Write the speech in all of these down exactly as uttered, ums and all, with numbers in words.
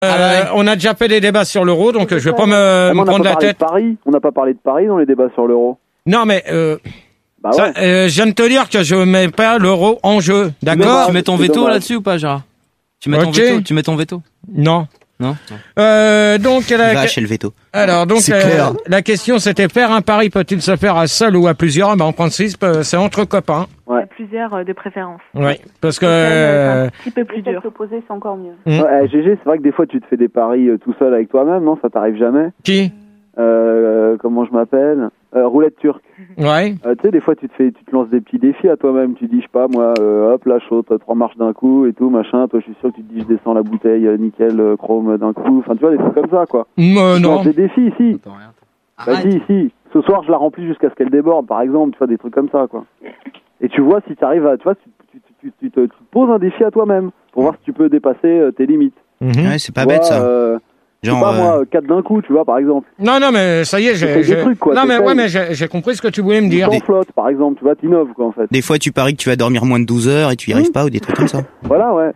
Euh, ah ouais. On a déjà fait des débats sur l'euro, donc je vais pas me, ah, me prendre la tête. Paris. On n'a pas parlé de Paris dans les débats sur l'euro. Non, mais euh, bah ça, ouais. euh, je viens de te dire que je mets pas l'euro en jeu, d'accord? Tu mets ton veto là-dessus ou pas, Gérard? Tu mets ton okay. veto? Tu mets ton veto? Non. Non. Euh, donc la... Va chez le veto. Alors donc euh, la question c'était faire un pari peut-il se faire à seul ou à plusieurs? Ben en principe c'est entre copains. Ouais. À plusieurs euh, de préférence. Oui, parce que euh, un petit peu plus dur. S'opposer, c'est encore mieux. Mmh. Ouais, G G, c'est vrai que des fois tu te fais des paris euh, tout seul avec toi-même, non? Ça t'arrive jamais? Qui? Euh, comment je m'appelle? euh, Roulette turque. Ouais. Euh, tu sais, des fois tu te fais, tu te lances des petits défis à toi-même. Tu dis, je sais pas, moi, euh, hop, là, je saute trois marches d'un coup et tout, machin. Toi, je suis sûr que tu te dis, je descends la bouteille, euh, nickel, euh, chrome d'un coup. Enfin, tu vois, des trucs comme ça, quoi. Euh, tu non. des défis, ici. Bah, si, si. Ce soir, je la remplis jusqu'à ce qu'elle déborde, par exemple. Tu vois, des trucs comme ça, quoi. Et tu vois si tu arrives à, tu vois, tu, tu, tu, tu, te, tu te poses un défi à toi-même pour voir si tu peux dépasser euh, tes limites. Mmh. Ouais, c'est pas tu bête vois, ça. Euh, Genre, je sais pas, euh... moi, quatre d'un coup, tu vois, par exemple. Non, non, mais ça y est, j'ai... j'ai... Trucs, quoi, non, mais ouais, mais j'ai, j'ai compris ce que tu voulais me dire. Des... flotte, par exemple, tu vois, t'innoves, quoi, en fait. Des fois, tu paries que tu vas dormir moins de douze heures et tu y arrives mmh. pas, ou des trucs comme ça. Voilà, ouais.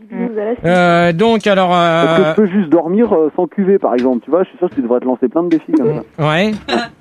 Euh, donc, alors... Euh... Parce que je peux juste dormir euh, sans cuver, par exemple, tu vois, je suis sûr que tu devrais te lancer plein de défis comme ça. Ouais.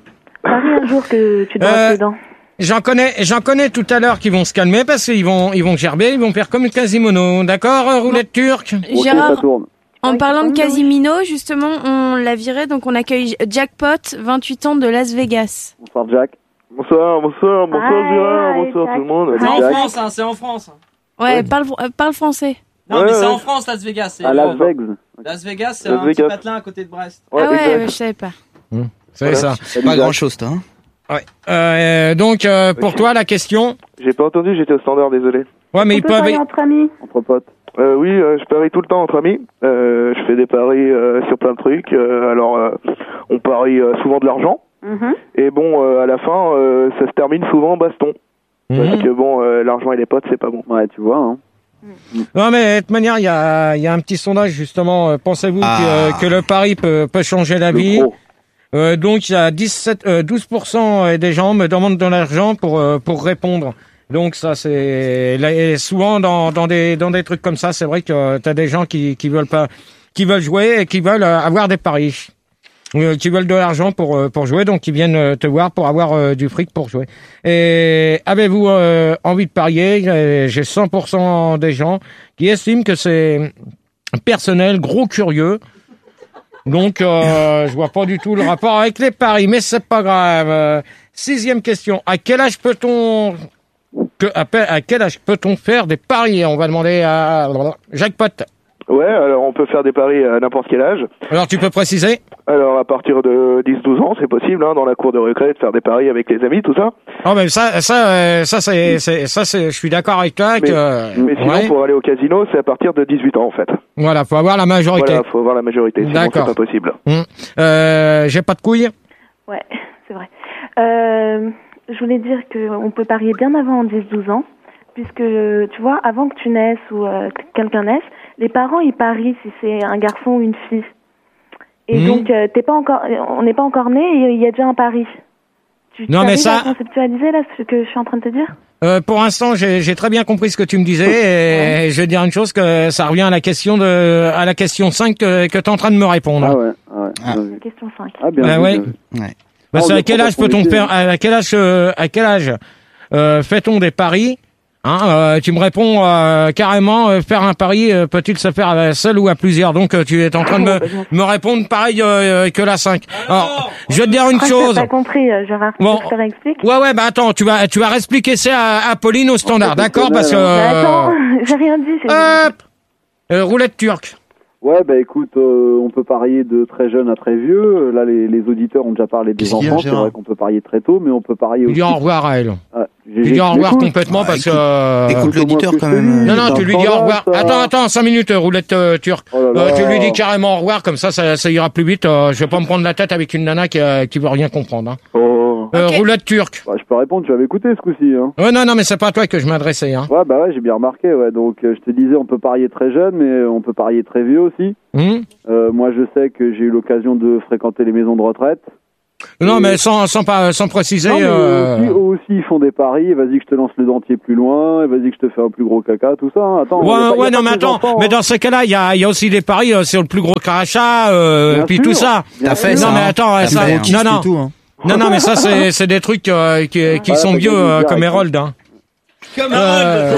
Parie un jour que tu dois euh... les dents. J'en connais, j'en connais tout à l'heure qui vont se calmer parce qu'ils vont, ils vont gerber, ils vont faire comme Quasimodo, d'accord, roulette turque. Gérard, en parlant de Casimino, justement, on l'a viré, donc on accueille Jackpot, vingt-huit ans de Las Vegas. Bonsoir Jack. Bonsoir, bonsoir, bonsoir Hi, Gérard, hi, bonsoir Jack. tout le monde. C'est en Jack. France, hein, c'est en France. Ouais, ouais. Parle, euh, parle français. Non, ouais, mais ouais. c'est en France, Las Vegas. C'est à Las Vegas. Las Vegas, c'est Las un Vegas. petit patelin à côté de Brest. Ouais, ah ouais, exact. ouais, je savais pas. Mmh. C'est voilà. ça. C'est pas grand chose, toi. Hein. Ouais. Euh, donc, euh, pour okay. toi, la question. J'ai pas entendu, j'étais au standard, désolé. Ouais, mais On ils peut peuvent. parier entre amis. Entre potes. Euh, oui, euh, je parie tout le temps entre amis. Euh, je fais des paris euh, sur plein de trucs. Euh, alors, euh, on parie euh, souvent de l'argent. Mm-hmm. Et bon, euh, à la fin, euh, ça se termine souvent en baston. Mmh. Parce que bon, euh, l'argent et les potes, c'est pas bon. Ouais, tu vois, hein. Non, mais de toute manière, il y a, il y a un petit sondage, justement. Euh, pensez-vous Ah. que, que le pari peut, peut changer la Le vie? pro. Euh, donc, il y a dix-sept, euh, douze pour cent des gens me demandent de l'argent pour, euh, pour répondre. Donc, ça, c'est, là, et souvent, dans, dans des, dans des trucs comme ça, c'est vrai que t'as des gens qui, qui veulent pas, qui veulent jouer et qui veulent euh, avoir des paris. Euh, qui veulent de l'argent pour, euh, pour jouer, donc ils viennent euh, te voir pour avoir euh, du fric pour jouer. Et avez-vous euh, envie de parier? J'ai, j'ai cent pour cent des gens qui estiment que c'est personnel, gros curieux. Donc, euh, je vois pas du tout le rapport avec les paris, mais c'est pas grave. Euh, sixième question. À quel âge peut-on, que, à, à quel âge peut-on faire des paris? On va demander à Jackpot. Ouais, alors on peut faire des paris à n'importe quel âge. Alors, tu peux préciser? Alors à partir de dix douze ans, c'est possible, hein, dans la cour de récré, de faire des paris avec les amis, tout ça. Oh, mais ça, ça, euh, ça, c'est, c'est, ça, c'est, je suis d'accord avec toi. Mais, que, euh, mais sinon, ouais. pour aller au casino, c'est à partir de dix-huit ans, en fait. Voilà, faut avoir la majorité. Voilà, faut avoir la majorité, sinon D'accord. c'est pas possible. Hum. Euh, j'ai pas de couilles. Ouais, c'est vrai. Euh, je voulais dire qu'on peut parier bien avant dix douze ans, puisque, tu vois, avant que tu naisses ou euh, que quelqu'un naisse, les parents, ils parient si c'est un garçon ou une fille. Et mmh. donc, euh, t'es pas encore, on n'est pas encore né et il y a déjà un pari. Tu non, mais ça. à conceptualiser là ce que je suis en train de te dire? Euh, pour l'instant, j'ai, j'ai très bien compris ce que tu me disais et ouais. je vais dire une chose que ça revient à la question de, à la question cinq que, que t'es en train de me répondre. Ah ouais, ouais. Ah. Question cinq. Ah bien. Bah, ouais. Ouais. Bah, c'est à quel âge peut-on faire, à quel âge, euh, à quel âge, euh, fait-on des paris? Hein, euh, tu me réponds euh, carrément, euh, faire un pari euh, peut-il se faire à seul ou à plusieurs? Donc euh, tu es en train de me, me répondre pareil euh, que la cinq. Alors, je vais te dire une ah, chose. T'as pas compris, euh, Gérard. Bon. Je te réexplique. Ouais, ouais, bah attends, tu vas, tu vas réexpliquer ça à, à Pauline au standard, d'accord? Parce que. Euh... Attends, j'ai rien dit. C'est hop, euh, roulette turque. Ouais, bah écoute, euh, on peut parier de très jeune à très vieux. Là, les, les auditeurs ont déjà parlé des enfants. C'est vrai qu'on peut parier très tôt, mais on peut parier aussi. Tu dis au revoir à elle. Ah, tu dis au revoir complètement parce que. Euh... Écoute l'auditeur quand même. Non, non, tu lui dis au revoir. Ça. Attends, attends, cinq minutes, roulette euh, turque. Oh là là. Euh, tu lui dis carrément au revoir, comme ça, ça, ça ira plus vite. Euh, je vais pas me prendre la tête avec une nana qui, euh, qui veut rien comprendre. Hein. Oh. Euh, Okay. Roulette turque. Bah, je peux répondre, tu avais écouté ce coup-ci. Hein. Ouais, non, non, mais c'est pas à toi que je m'adressais. Hein. Ouais, bah ouais, j'ai bien remarqué. Ouais. Donc, euh, je te disais, on peut parier très jeune, mais on peut parier très vieux aussi. Hum Euh, moi, je sais que j'ai eu l'occasion de fréquenter les maisons de retraite. Non, mais sans, sans, pas, sans préciser... Non, mais euh... eux, aussi, eux aussi, ils font des paris, vas-y que je te lance le dentier plus loin, et vas-y que je te fais un plus gros caca, tout ça. Hein. Attends, Ouais, y a pas- ouais, y a non, pas mais que les attends, enfants, mais hein. dans ces cas-là, il y a, il y a aussi des paris euh, sur le plus gros crachat, euh, Bien puis sûr, tout ça. bien T'as sûr. fait Non, ça, mais hein. attends, T'as ça, fait, hein. non, non, tout, hein. non, non, mais ça, c'est, c'est des trucs euh, qui, qui Ah, sont t'as vieux gagné euh, direct. comme Herold, hein. Comme Euh,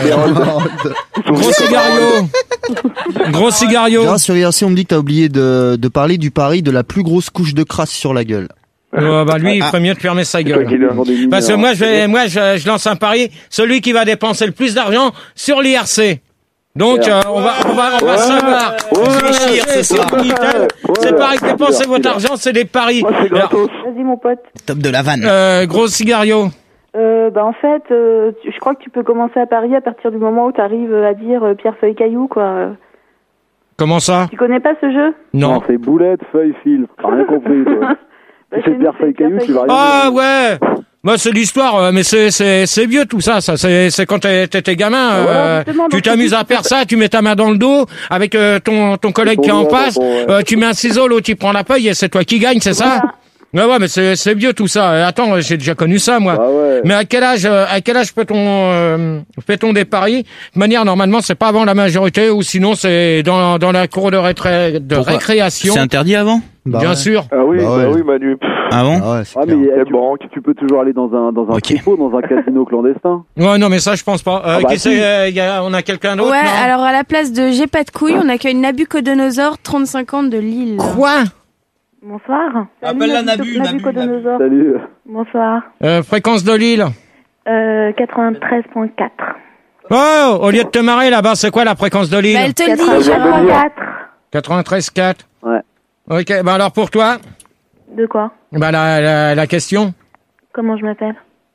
Gros cigario. Gros cigario. Gérard, sur I R C, on me dit que t'as oublié de, de parler du pari de la plus grosse couche de crasse sur la gueule. Euh, bah, lui, il ferait mieux de fermer sa C'est toi gueule. qui l'as. Ils font des Parce que mineurs. moi, je vais, moi, je, je lance un pari. Celui qui va dépenser le plus d'argent sur l'I R C. Donc, euh, on va, on va, on va Ouais. savoir. Ouais. Réfléchir ce soir. C'est pareil, dépensez votre argent, c'est des paris. Moi, c'est Alors, gratos. Vas-y, mon pote. Top de la vanne. euh, gros cigario. Euh, bah, en fait, euh, tu- je crois que tu peux commencer à parier à partir du moment où tu arrives à dire euh, pierre, feuille, caillou, quoi. Euh, Comment ça? Tu connais pas ce jeu? Non. Non, c'est boulette, feuille, fil. T'as rien compris, toi. Bah, Si chez c'est nous, pierre, c'est feuille, caillou, tu vas rien Ah ouais. Moi, c'est l'histoire, euh, mais c'est c'est c'est vieux tout ça. Ça c'est c'est quand t'es- t'étais gamin. Voilà, euh, justement, tu donc, t'amuses à faire ça. Tu mets ta main dans le dos avec euh, ton ton collègue Ton qui est en doigt, face. ton- ouais. euh, tu mets un ciseau, l'autre tu prends la feuille et c'est toi qui gagne, c'est ça? Ouais ouais, mais c'est c'est vieux tout ça. Euh, Attends, j'ai déjà connu ça moi. Ah ouais. Mais à quel âge euh, à quel âge peut-on euh, fait-on des paris? De manière normalement, c'est pas avant la majorité ou sinon c'est dans dans la cour de, rétré- de Pourquoi récréation. C'est interdit avant? Bah Bien ouais. sûr. Ah oui, Bah bah ouais. oui, Manu. Pff, Ah bon? Ah ouais, c'est Ah, mais clair. eh, Quelle tu, banque. tu peux toujours aller dans un, dans un Ok. tripot, dans un casino clandestin. Ouais non mais ça je pense pas. Euh, Ah bah qui si. c'est, euh, y a, on a quelqu'un d'autre? Ouais, non alors à la place de J'ai pas de couilles, on accueille Nabucodonosor, trente-cinq ans de Lille. Quoi? Bonsoir. Appelle la Nabu, Nabu, Nabucodonosor. Salut. Bonsoir. Euh, fréquence de Lille. Euh, quatre-vingt-treize virgule quatre. Oh, au lieu de te marrer là-bas, c'est quoi la fréquence de Lille? Bah, elle te le dit, quatre-vingt-dix. Gérard. quatre. quatre-vingt-treize virgule quatre. Ouais. Ok, bah alors pour toi, De quoi? bah la, la, la question. Comment je m'appelle?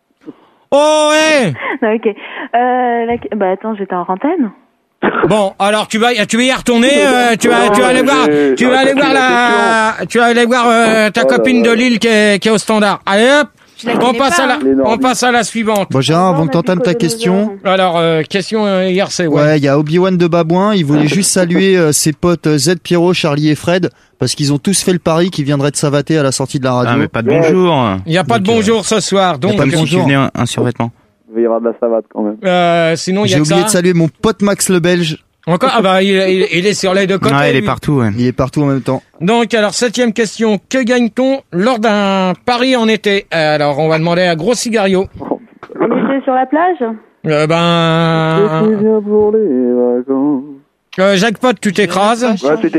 Oh, ouais. Non, ok. Euh, la... Bah attends, j'étais en antenne. Bon, alors tu vas, tu vas y retourner, euh, tu vas, tu vas aller voir, tu vas aller voir la, tu vas aller voir euh, ta Oh là copine là. de Lille qui est, qui est au standard. Allez hop, Je la on connais passe pas, à la, hein. L'énorme. on passe à la suivante. Bon, Gérard, avant Non, que t'entames ta Nabucodonosor. question, Alors, euh, question euh, hier, c'est ouais. ouais, il y a Obi-Wan de Babouin, il voulait juste saluer euh, ses potes euh, Z, Pierrot, Charlie et Fred, parce qu'ils ont tous fait le pari qu'ils viendraient de Savaté à la sortie de la radio. Ah, mais pas de bonjour. Il n'y a pas de Donc, euh, bonjour ce soir, donc Comme si tu bonjour. venais un, un survêtement. Il va y avoir de la savate quand même. euh, sinon il y J'ai a que oublié ça. de saluer mon pote Max le Belge, Encore, ah bah il, il, il est sur les deux côtés. Ouais, il est lui. partout, ouais. il est partout en même temps. Donc, alors, septième question. Que gagne-t-on lors d'un pari en été? Euh, Alors, on va demander à Gros Cigario. On était sur la plage? Euh, Je suis ben... bien pour les vacances. Euh, Jackpot, tu t'écrases. Ouais, c'était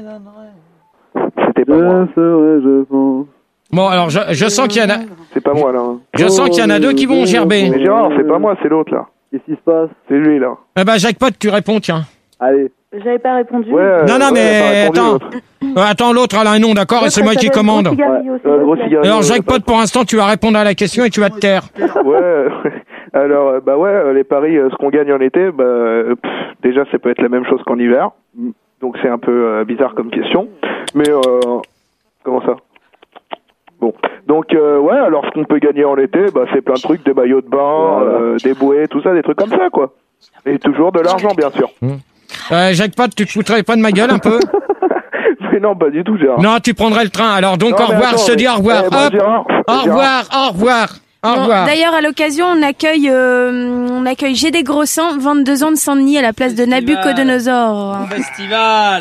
c'était pas moi. Je serai, je pense. Bon, alors, je, je sens qu'il y en a... C'est pas moi, là. hein. Je sens qu'il y en a deux qui vont gerber. Mais Gérard, c'est pas moi, c'est l'autre, là. Qu'est-ce qui se passe? C'est lui, là. Eh ben, Jackpot, tu réponds, tiens. Allez. J'avais pas répondu. Ouais. euh, Non, non, ouais, mais t'as répondu, attends. l'autre. Euh, attends, l'autre, elle a un nom, d'accord? Et L'autre, c'est moi elle qui s'appelle commande. Gros Cigario, Ouais, s'il euh, te Gros plaît. Cigario. Alors, euh, Jackpot, pour l'instant, tu vas répondre à la question et tu vas te taire. Ouais. Alors, euh, bah ouais, euh, les paris, euh, ce qu'on gagne en été, bah, euh, pff, déjà, ça peut être la même chose qu'en hiver. Donc, c'est un peu euh, bizarre comme question. Mais, euh, comment ça? Bon. Donc, euh, ouais, alors, ce qu'on peut gagner en été, bah, c'est plein de trucs, des maillots de bain, Voilà. euh, des bouées, tout ça, des trucs comme ça, quoi. Et toujours de l'argent, bien sûr. Euh, Jackpot, tu te foutrais pas de ma gueule un peu? Mais non, pas du tout, Gérard. Non, tu prendrais le train. Alors, donc, Non, au mais revoir, attends, je te dis mais- au revoir. eh, bah, Hop. Gérard, Au Gérard. revoir, au revoir, au Bon, revoir. D'ailleurs, à l'occasion, on accueille, euh, on accueille G des Gros Seins, vingt-deux ans de Saint-Denis à la place de Festival. Nabucodonosor. Festival.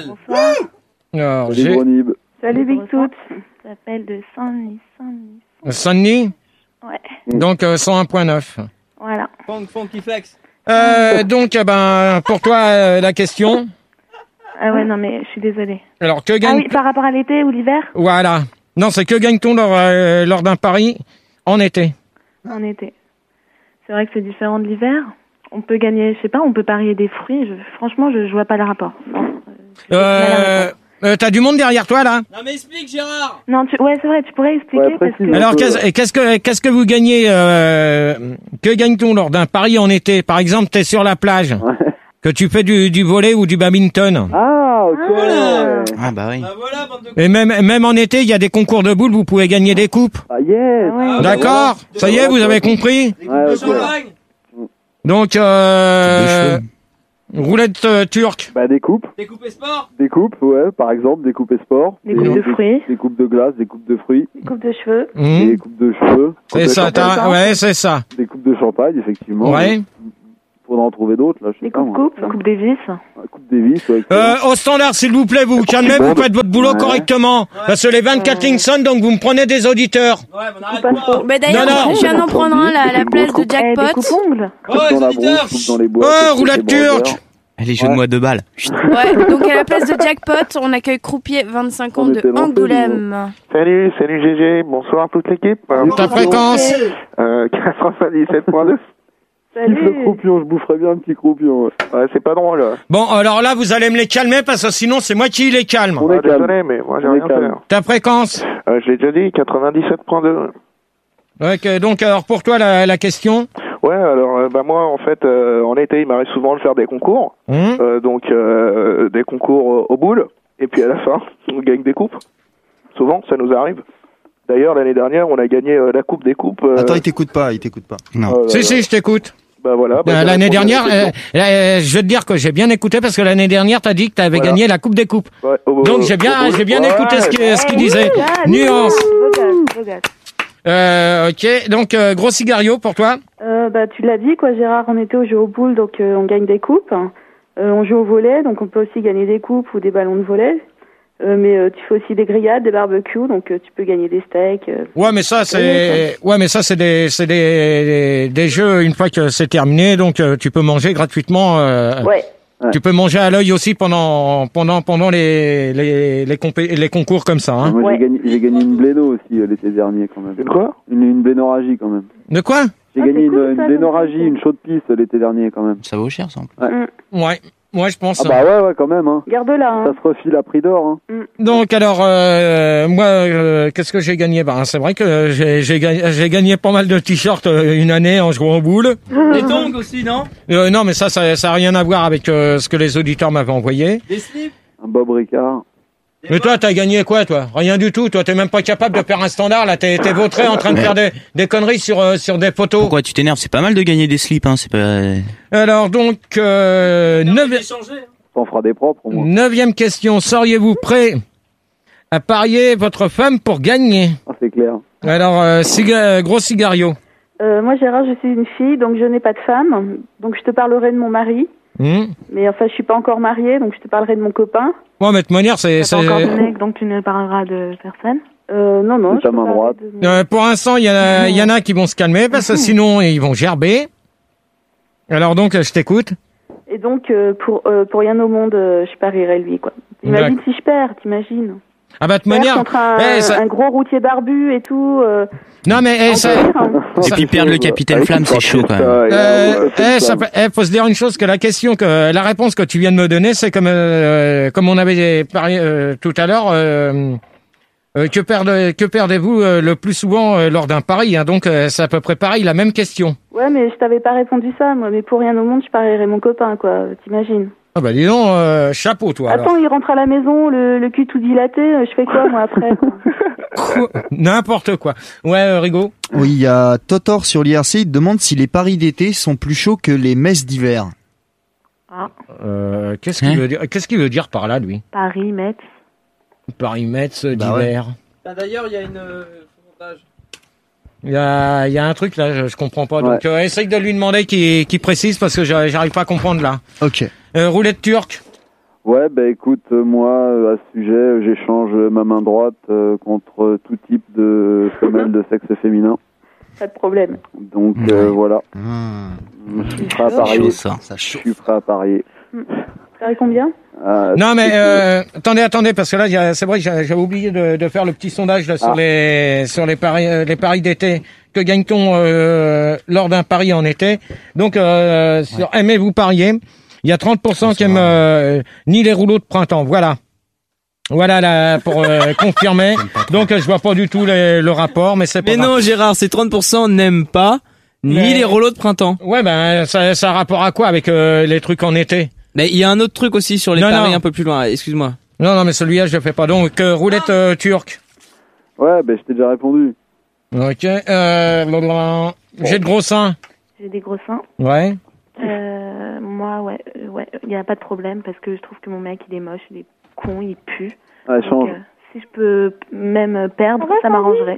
Alors, Salut, j'ai... gros nib. Salut, Big Toot. Ça s'appelle de Saint-Denis. Saint-Denis. Saint-Denis? Ouais, Donc, euh, cent un virgule neuf. voilà. Funk, funky flex. Euh, donc, eh ben, pour toi, euh, la question. Ah ouais, non, mais je suis désolée. Alors, que Ah gagne... oui, par rapport à l'été ou l'hiver? Voilà. Non, c'est que gagne-t-on lors, euh, lors d'un pari en été? En été. C'est vrai que c'est différent de l'hiver. On peut gagner, je sais pas, on peut parier des fruits. Je, franchement, je, je vois pas le rapport. Non, euh, j'ai mal à Euh, répondre. euh, t'as du monde derrière toi, là? Non mais explique Gérard. Non, tu, ouais, c'est vrai, tu pourrais expliquer Ouais, parce précise. que... Alors, peu, qu'est-ce qu'est-ce que, qu'est-ce que vous gagnez, euh, que gagne-t-on lors d'un pari en été? Par exemple, t'es sur la plage, que tu fais du, du volley ou du badminton. Ah, ok. Ah. Ah, bah oui. Bah voilà, bande de... Et même, même en été, il y a des concours de boules, vous pouvez gagner des coupes. Ah, yes. Ah ouais. D'accord? Ça y est, vous avez compris? Des Ouais, coupes de ok. champagne. Donc, De euh, cheveux. Roulette euh, turque. Bah des coupes. Des coupes et sport. Des coupes, ouais, par exemple, des coupes et sport. Des coupes de fruits. Des coupes de glace, des coupes de fruits. Des coupes de cheveux. Mmh. Des coupes de cheveux. C'est coupes de ça, champagne. t'as... ouais, c'est ça. Des coupes de champagne, effectivement. Ouais. Faudra en trouver d'autres, là, je sais Des pas. coupes moi. coupes. Des coupes Davis. La coupe Davis, ouais. Euh, au standard, s'il vous plaît, vous vous calmez, vous faites votre boulot Ouais. correctement. Parce que les vingt-quatre lignes sonnent, donc vous me prenez des auditeurs. Ouais, mais on arrête Pas pas. trop. Bah d'ailleurs, Non, non. je viens d'en prendre un là, à la place de Eh, des Jackpot. coupes-ongles. Oh, Coupe les dans la auditeurs. brousse, coupe dans les bois. Oh, coupe roulette des brosseurs. turque. Allez, jeu de moi de balles. Chut. Ouais, donc à la place de Jackpot, on accueille Croupier, vingt-cinq ans On de était lancés, Angoulême. Salut, salut G G, bonsoir toute l'équipe. Euh, Ta fréquence. euh, quatre-vingt-dix-sept point deux. Kiffe le Salut. croupion, je boufferais bien un petit croupion. Ouais. Ouais, c'est pas drôle. Bon, alors là, vous allez me les calmer parce que sinon, c'est moi qui les calme. On Ah, est calme. désolé, mais moi j'ai On est rien calme. fait. Ta fréquence. Euh, je l'ai déjà dit, quatre-vingt-dix-sept point deux. Ok, donc alors pour toi, la, la question. Ouais, alors euh, bah moi en fait euh, en été il m'arrive souvent de faire des concours, Hum euh, donc euh, des concours euh, aux boules, et puis à la fin on gagne des coupes. Souvent ça nous arrive. D'ailleurs l'année dernière on a gagné euh, la coupe des coupes. euh, Attends, il t'écoute pas, il t'écoute pas. Non. euh, Si, si, je t'écoute. Bah voilà. bah, Euh, j'ai l'année répondu à dernière, la euh, question. euh, je vais te dire que j'ai bien écouté parce que l'année dernière, t'as dit que t'avais Voilà. gagné la Coupe des Coupes. Ouais, au- Donc au- j'ai bien, au- j'ai bien ouais, écouté ce qu'il ce qu'il disait. Ah, Nuance. Beau gosse, beau gosse. Euh, ok, donc euh, gros cigario pour toi. Euh, bah, tu l'as dit, quoi, Gérard, on était au jeu aux boules, donc euh, on gagne des coupes. Euh, on joue au volley, donc on peut aussi gagner des coupes ou des ballons de volley. Euh, mais euh, tu fais aussi des grillades, des barbecues, donc euh, tu peux gagner des steaks. euh. Ouais, mais ça c'est, ouais, mais ça c'est des, c'est des, des, des jeux une fois que c'est terminé, donc euh, tu peux manger gratuitement. Euh, Ouais. Tu peux manger à l'œil aussi pendant, pendant, pendant les, les, les, compé- les concours comme ça. Hein. Moi, Ouais. j'ai gagné, j'ai gagné une bléno aussi euh, l'été dernier, quand même. Une quoi? Une, une blénorragie, quand même. De quoi? J'ai Ah, gagné c'est une, cool, une ça, blénorragie, comme ça. une chaude piste l'été dernier, quand même. Ça vaut cher, ça. En plus. Ouais, ouais, je pense. Ah bah ouais, ouais, quand même. Hein. Garde-la. Hein. Ça se refile à prix d'or. Hein. Donc alors, euh, moi, euh, qu'est-ce que j'ai gagné? Ben, c'est vrai que j'ai, j'ai, gagné, j'ai gagné pas mal de t-shirts euh, une année en jouant aux boules. Des tongs aussi, non? Euh, non, mais ça, ça, ça a rien à voir avec euh, ce que les auditeurs m'avaient envoyé. Des slips? Un Bob Ricard. Des Mais toi, bottes? t'as gagné quoi, toi? Rien du tout. Toi, t'es même pas capable de faire un standard. Là, t'es, t'es vautré en train de faire des, des conneries sur, euh, sur des poteaux. Pourquoi tu t'énerves? C'est pas mal de gagner des slips, hein. C'est pas. Alors donc, euh, Non, neuvi- mais échanger, hein. T'en feras des propres, au moins. neuvième question. Seriez-vous prêt à parier votre femme pour gagner? Ah, c'est clair. Alors, euh, ciga- gros cigario. Euh, moi, Gérard, je suis une fille, donc je n'ai pas de femme. Donc je te parlerai de mon mari. Hmm. Mais enfin, je suis pas encore mariée, donc je te parlerai de mon copain. Bon, mais de toute manière, c'est... T'as pas c'est- encore de mec, donc tu ne parleras de personne. Euh, non, non. De je ta te main parlerai droite. de mon- Euh, pour l'instant, il y, en a- il y en a qui vont se calmer parce que sinon, ils vont gerber. Alors donc, je t'écoute. Et donc, euh, pour, euh, pour rien au monde, euh, je parierai lui, quoi. T'imagines si je perds, t'imagines. Ah bah, de toute Perdre manière... contre un, eh, ça- un gros routier barbu et tout. Euh, Non, mais... eh, en ça... pire, hein. Et puis perdre le capitaine Avec Flamme, une c'est chaud quand même. sortie, ça, et, Euh, euh, eh, ça, flamme. peut- eh, faut se dire une chose, que la question, que la réponse que tu viens de me donner, c'est comme euh, comme on avait parlé euh, tout à l'heure. Euh, euh, que, perdez, que perdez-vous euh, le plus souvent euh, lors d'un pari, hein, donc euh, c'est à peu près pareil, la même question. Ouais, mais je t'avais pas répondu ça, moi. Mais pour rien au monde, je parierais mon copain, quoi. T'imagines. Ah bah dis donc, euh, chapeau toi. alors. Attends, il rentre à la maison, le, le cul tout dilaté. euh, Je fais quoi, moi, après quoi Quoi N'importe quoi. Ouais, euh, Rigaud. Oui, il y a Totor sur l'I R C, il demande si les paris d'été sont plus chauds que les messes d'hiver. Euh, qu'est-ce qu'il Hein veut dire Qu'est-ce qu'il veut dire par là, lui? Paris, Metz. Paris Metz euh, Bah d'hiver. Ah, d'ailleurs, il y a une euh, montage. Il y a, il y a un truc là, je, je comprends pas. Donc, Ouais. euh, essaye de lui demander qu'il qu'il précise parce que j'arrive j'arrive pas à comprendre là. Ok. Euh, roulette turque. Ouais, bah écoute, euh, moi, euh, à ce sujet, euh, j'échange ma main droite euh, contre euh, tout type de femelle de sexe féminin. Pas de problème. Donc euh, Ouais. voilà, Mmh. je suis prêt à Chaud, parier. ça. Ça Je chauffe. suis prêt à parier. Ça combien Ah, Non mais c'est- euh, attendez, attendez, parce que là, il y a- c'est vrai que j'ai- j'avais oublié de, de faire le petit sondage là, sur Ah. les sur les paris euh, les paris d'été. Que gagne-t-on euh, lors d'un pari en été? Donc euh, sur aimez-vous parier, il y a trente pour cent qui aiment euh, ni les rouleaux de printemps. Voilà. Voilà là pour euh, confirmer. Donc euh, je vois pas du tout les- le rapport, mais c'est pas Mais grave. non, Gérard, ces trente pour cent n'aiment pas ni Mais- les rouleaux de printemps. Ouais ben ça, ça a rapport à quoi avec euh, les trucs en été? Mais il y a un autre truc aussi sur les Non, paris non. un peu plus loin. Excuse-moi. Non non mais celui-là je le fais pas. Donc euh, roulette euh, turque. Ouais, bah je t'ai déjà répondu. Ok. Euh, blablabla. J'ai de gros seins. J'ai des gros seins. Ouais. Euh, euh, moi, ouais, euh, ouais, il n'y a pas de problème parce que je trouve que mon mec, il est moche, il est con, il pue. Ouais, Donc, change. euh, si je peux même perdre, ça m'arrangerait.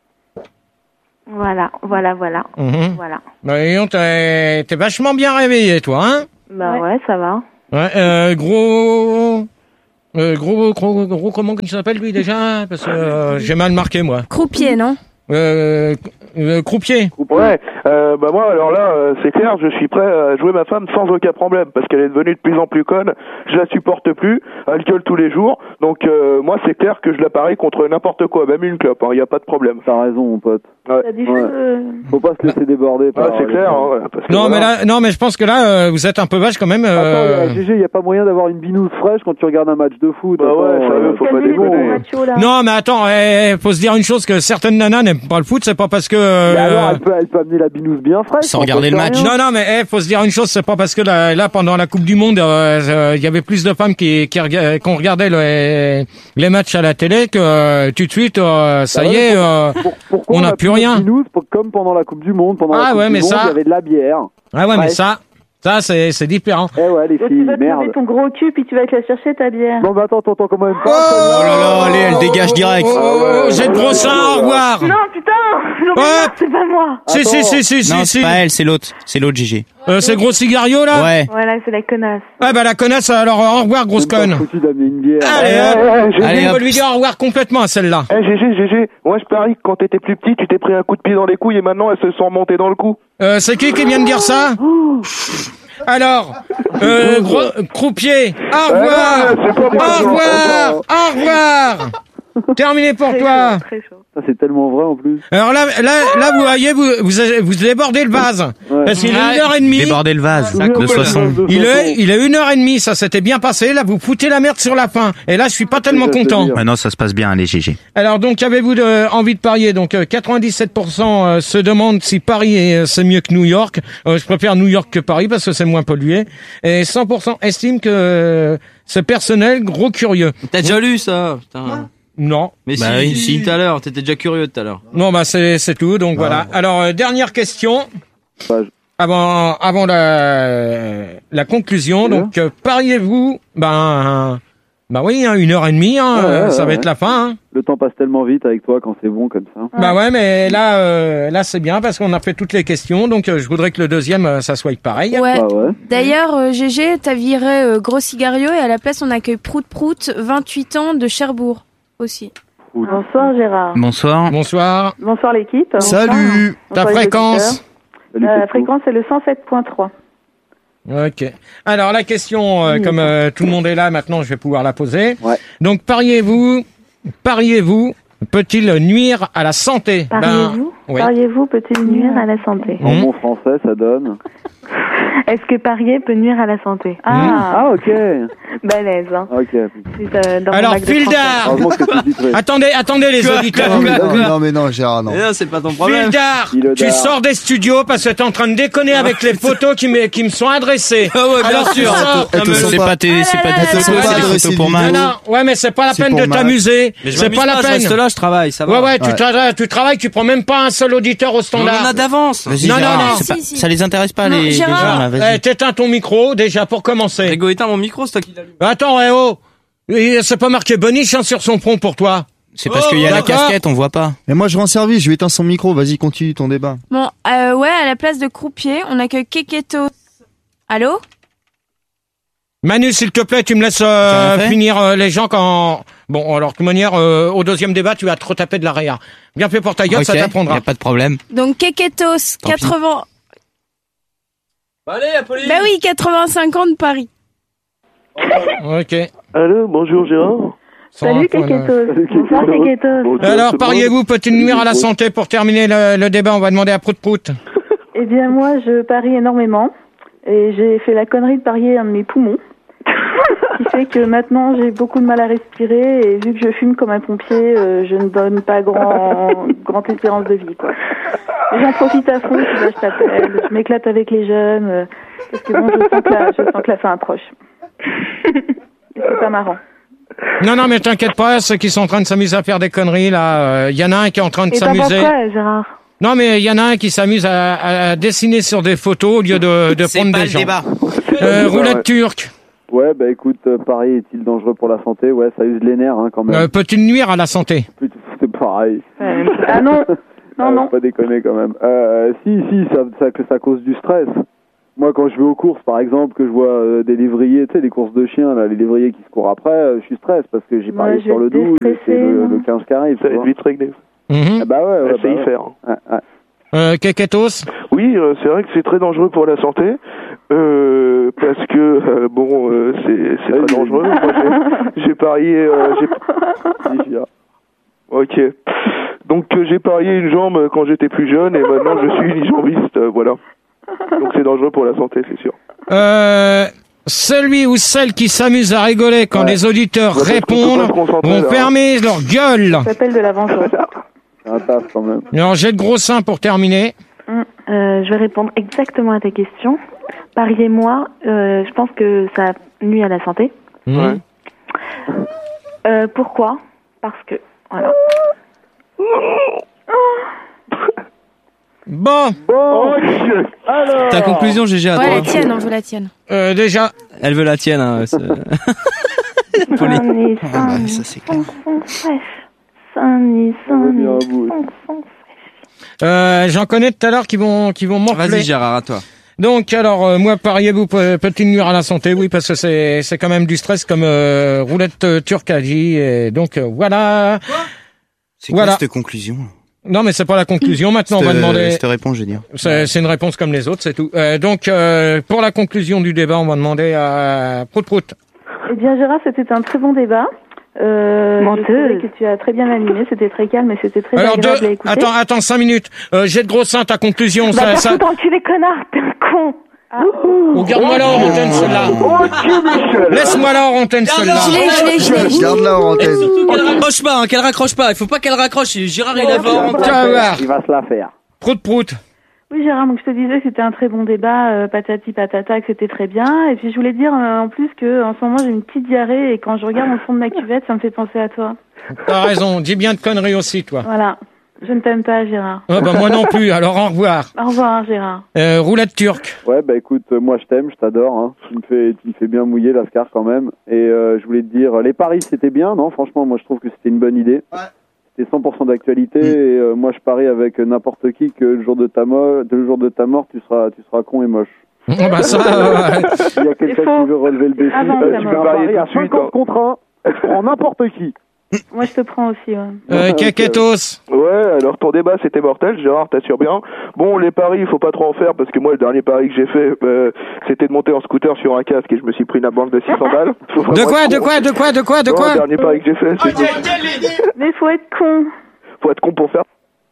Voilà, voilà, voilà, Mhm. voilà. Bah, dis donc, t'es, t'es vachement bien réveillé, toi, hein? Bah ouais, ouais ça va. Ouais, euh, gros, euh, gros, gros, gros, comment il s'appelle lui déjà? Parce que euh, j'ai mal marqué moi. Croupier, non? Euh, euh, croupier. Ouais, euh, bah moi alors là euh, c'est clair, je suis prêt à jouer ma femme sans aucun problème parce qu'elle est devenue de plus en plus conne, je la supporte plus, elle gueule tous les jours, donc euh, moi c'est clair que je la parie contre n'importe quoi, même une clope, il hein, y a pas de problème. T'as raison mon pote. Ouais. T'as dit Ouais. euh, Faut pas se laisser déborder. Ah, par c'est les clair, gens. hein, ouais, parce que Non, voilà. mais là, non, mais je pense que là, euh, vous êtes un peu vache quand même. Euh... Attends, G G, y a pas moyen d'avoir une binouse fraîche quand tu regardes un match de foot. Bah ouais, Attends, sérieux, euh, faut pas calmez les déconner. gros machos, là. Non, mais attends, eh, eh, faut se dire une chose que certaines nanas n'aiment pas le foot, c'est pas parce que. Mais euh, alors, elle peut, elle peut amener la binouse bien fraîche. Sans on regarder peut le faire match. rien. Non, non, mais eh, faut se dire une chose, c'est pas parce que là, là pendant la Coupe du Monde, il euh, euh, y avait plus de femmes qui, qui rega- qu'on regardait les, les matchs à la télé que euh, tout de suite, euh, ça Bah y ouais, est, euh, Pour- pourquoi on n'a a plus de rien. Binous, pour- comme pendant la Coupe du Monde, pendant Ah la Coupe ouais, du mais Monde, ça- il y avait de la bière. ah ouais, mais Ouais. ça, ça c'est, c'est différent. Eh ouais, les Donc, filles, tu vas te merde. lever ton gros cul puis tu vas te la chercher ta bière. Non, mais attends, attends, attends, comment même Oh, pas. Oh là là, allez, elle dégage direct. Oh, oh, oh, j'ai de gros seins, au revoir. Non, putain, j'en ai Ouais. marre, c'est pas moi. Si, si, si, si, Non, si, c'est si. pas elle, c'est l'autre. C'est l'autre G G. Euh, c'est gros cigario là. Ouais. Voilà, c'est la connasse. Ah bah la connasse, alors au revoir grosse Même pas conne. foutu d'amener une bière. Allez, Eh, hop. eh, G G, Allez, On hop. peut lui dire au revoir complètement à celle-là. eh, G G, G G, moi je parie que quand t'étais plus petit, tu t'es pris un coup de pied dans les couilles et maintenant elles se sont remontées dans le cou. Euh, c'est qui qui vient de dire ça? Alors, euh, gros, croupier, au revoir, Eh non, c'est pas moi, au non. revoir, au revoir. Terminé pour Très toi. chaud, très chaud. Ça, c'est tellement vrai en plus. Alors là, là, là, vous voyez, vous, vous, avez- vous débordez le vase. Ouais. Parce qu'il est une heure et demie. Déborder le vase Souviens-toi de du soixante. vase de Il est, Soissons. il est une heure et demie, ça s'était bien passé. Là, vous foutez la merde sur la fin. Et là, je suis pas tellement ça, c'est content. dire. Maintenant, ça se passe bien, allez, G G. Alors donc, avez-vous de- envie de parier? Donc euh, quatre-vingt-dix-sept pour cent euh, se demandent si Paris est, euh, c'est mieux que New York. Euh, je préfère New York que Paris parce que c'est moins pollué. Et cent pour cent estiment que euh, c'est personnel, gros curieux. T'as déjà lu ça, putain. Non, Mais Bah si, oui. si, tout à l'heure, t'étais déjà curieux tout à l'heure. non, bah c'est c'est tout. Donc voilà. Alors euh, dernière question. Bah, je- Avant avant la la conclusion. Ouais. Donc euh, pariez-vous? Ben bah oui, hein, une heure et demie. Hein, Ouais, euh, ouais, ça va ouais. être la fin. Hein. Le temps passe tellement vite avec toi quand c'est bon comme ça. Bah ouais, mais là, euh, là c'est bien parce qu'on a fait toutes les questions, donc euh, je voudrais que le deuxième, euh, ça soit pareil. Ouais. Bah ouais. D'ailleurs, euh, G G, t'as viré euh, Gros Cigario et à la place, on accueille Prout Prout, vingt-huit ans, de Cherbourg aussi. Bonsoir Gérard. Bonsoir. Bonsoir. Bonsoir l'équipe. Salut. Ta Bonsoir les fréquence. auditeurs. Salut, Euh, La c'est fréquence est le cent sept point trois. Ok. Alors la question, euh, Oui. comme euh, tout le monde est là maintenant, je vais pouvoir la poser. Ouais. Donc pariez-vous, pariez-vous, peut-il nuire à la santé? Pariez-vous Ben, oui. Pariez-vous peut-il nuire à la santé? En Mmh. bon français, ça donne. Est-ce que parier peut nuire à la santé? Ah, Ah, ok. Balèze, hein. Ok. C'est, euh, dans mon Alors bac de français. Fildar, Heureusement que c'est titré. attendez, attendez les auditeurs. Non, mais non, non, mais non, Gérard, non. Eh non, c'est pas ton problème. Fildar, Fildar. tu sors des studios parce que t'es en train de déconner avec les photos qui me, qui me sont adressées. Ah ouais, bien Alors tu sûr. sors. Elles te sont C'est pas- pas tes, c'est pas Ah là tes là photos, là là. c'est des Adressées photos pour du Non, Max. non, ouais, mais c'est pas la C'est peine pour de Max. t'amuser. Mais je C'est m'amuse pas la je peine. reste là, je travaille, ça va. Ouais, ouais, tu, Ouais. tra- tu travailles, tu prends même pas un seul auditeur au On en standard. a d'avance. Vas-y, Non, non, Gérard, non. c'est Si, pas- si. ça les intéresse pas, Non, les, les gens, Gérard. là, Eh, vas-y. t'éteins ton micro, déjà, pour commencer. Rigo, éteins mon micro, c'est toi qui l'allume. Attends, eh oh. Et c'est pas marqué Boniche hein, sur son front pour toi. C'est parce qu'il y a la d'accord. casquette, on voit pas. Mais moi, je rends service, je vais éteindre son micro. Vas-y, continue ton débat. Bon, euh, ouais, à la place de Croupier, on accueille Keketo. Allô? Manu, s'il te plaît, tu me laisses Tu euh, en fais finir euh, les gens quand... Bon, alors, de toute manière, euh, au deuxième débat, tu vas te retaper de la réa. Bien fait pour ta gueule, Ok, ça y t'apprendra. a pas de problème. Donc Keketos, Tant pis. quatre-vingts... Allez, Apolline. Bah oui, quatre-vingt-cinq ans de Paris. Ok. Allô, bonjour Gérard. Salut cent un point neuf. Keketos. Bonsoir Keketos. Bon, Alors, c'est pariez-vous, peut-il nuire à la santé? Pour terminer le, le débat, on va demander à Prout Prout. eh bien moi je parie énormément et j'ai fait la connerie de parier un de mes poumons. Ce qui fait que maintenant j'ai beaucoup de mal à respirer et vu que je fume comme un pompier, euh, je ne donne pas grand grande espérance de vie quoi. Et j'en profite à fond, tu vois, je t'appelle, je m'éclate avec les jeunes, euh, parce que bon, je sens que la, je sens que la fin approche. Et c'est pas marrant. Non, non, mais t'inquiète pas, ceux qui sont en train de s'amuser à faire des conneries, là, il y en a un qui est en train de Et t'en penses s'amuser. quoi, Gérard? Non, mais il y en a un qui s'amuse à, à dessiner sur des photos au lieu de, de C'est prendre pas des le gens. débat. Euh, Ouais. roulette turque. Ouais, bah écoute, euh, pareil, est-il dangereux pour la santé? Ouais, ça use les nerfs, hein, quand même. Euh, peut-il nuire à la santé? Putain, c'est pareil. Ouais. Ah non, non, Ah, non. Pas déconner quand même. Euh, si, si, ça, ça, que ça cause du stress. Moi, quand je vais aux courses, par exemple, que je vois euh, des lévriers, tu sais, les courses de chiens, là, les lévriers qui se courent après, euh, je suis stress parce que j'ai Moi, parié je sur vais le douze, et c'est le, déstresser, le quinze qui arrive. Ça tu va être vois. vite réglé. Mhm. Ah bah ouais, ouais, Ouais, bah c'est y ouais. faire. Ouais, ouais. Euh, Keketos. Oui, euh, c'est vrai que c'est très dangereux pour la santé, euh, parce que, euh, bon, euh, c'est c'est Ouais, très mais- dangereux. Moi, j'ai- j'ai parié... euh, j'ai- Si, là. Ok. Donc euh, j'ai parié une jambe euh, quand j'étais plus jeune et maintenant je suis unijambiste, euh, voilà. Donc c'est dangereux pour la santé, c'est sûr. Euh, celui ou celle qui s'amuse à rigoler quand Ouais. les auditeurs Ouais, parce qu'on peut répondent pas se concentrer, vont là, hein. fermer leur gueule. Ça s'appelle de la vengeance. C'est un taf quand même. Alors, j'ai de gros seins pour terminer. Euh, je vais répondre exactement à ta question. Pariez-moi, euh, je pense que ça nuit à la santé. Mhm. Ouais. Euh, pourquoi? Parce que, voilà. Bon, Bon, alors. Ta conclusion, G G, à Ouais, la toi. tienne, on veut la tienne. euh, déjà, Elle veut la tienne. Hein, c'est- Pauline. Saint-Denis, Ah, Saint-Denis, ça, c'est clair. Sanson fraîche. Saint-Denis, On va bien Saint-Denis, à bout. Sanson fraîche. euh, j'en connais tout à l'heure qui vont, qui vont Vas-y, m'enfler. Gérard, à toi. Donc, alors, euh, moi, pariez-vous peut- peut-il nuire à la santé? Oui, parce que c'est, c'est quand même du stress comme euh, roulette euh, turque a dit. Et donc, euh, voilà. C'est quoi Voilà. cette conclusion? Non, mais c'est pas la conclusion. Maintenant, on va Cette, euh, demander... Cette réponse, je veux dire. C'est, c'est une réponse comme les autres, c'est tout. Euh, donc, euh, pour la conclusion du débat, on va demander à Prout Prout. Eh bien, Gérard, c'était un très bon débat. Euh, je Menteuse. trouvais que tu as très bien animé. C'était très calme et c'était très Alors, agréable deux, à écouter. attends, attends, cinq minutes. Euh, j'ai de gros seins, ta conclusion. Bah, Ça, t'as ça... tout enculé, connard, t'es un con. Ah. Oh, garde-moi là en antenne, celle-là. Laisse-moi là en antenne, Je l'ai, celle-là. je l'ai, je l'ai. Garde-la en antenne. Qu'elle raccroche pas, hein, qu'elle raccroche pas. Il faut pas qu'elle raccroche. Gérard, il est fort. Tu vas voir. Il va se la faire. Prout Prout. Oui, Gérard, donc je te disais que c'était un très bon débat, euh, patati patata, que c'était très bien. Et puis je voulais dire euh, en plus que en ce moment j'ai une petite diarrhée et quand je regarde au fond de ma cuvette, ça me fait penser à toi. T'as raison. Dis bien de conneries aussi, toi. Voilà. Je ne t'aime pas, Gérard. Ah bah, moi non plus. Alors, au revoir. Au revoir, Gérard. Euh, roulette turque. Ouais, bah écoute, euh, moi je t'aime, je t'adore. Hein. Tu me fais, tu me fais bien mouiller, Lascar, quand même. Et euh, je voulais te dire, les paris c'était bien, non? Franchement, moi je trouve que c'était une bonne idée. Ouais. C'était cent pour cent d'actualité. Et euh, moi je parie avec n'importe qui que le jour de ta mort, le jour de ta mort, tu seras, tu seras con et moche. Oh, bah, ça, euh, Il y a quelqu'un C'est faux. qui veut relever le défi. Avant Euh, ta tu mort. peux parier à tout de suite, cinquante hein. contre un. Tu prends n'importe qui. Moi, je te prends aussi, ouais. euh, Keketos. Ouais, alors ton débat c'était mortel, Gérard, t'assures bien. Bon, les paris, il faut pas trop en faire parce que moi, le dernier pari que j'ai fait, euh, c'était de monter en scooter sur un casque et je me suis pris une amende de six cents balles. Faut vraiment De quoi, être de con. quoi, de quoi, de quoi, de Non, quoi? le dernier pari que j'ai fait, c'est Mais faut être con. faut être con pour faire.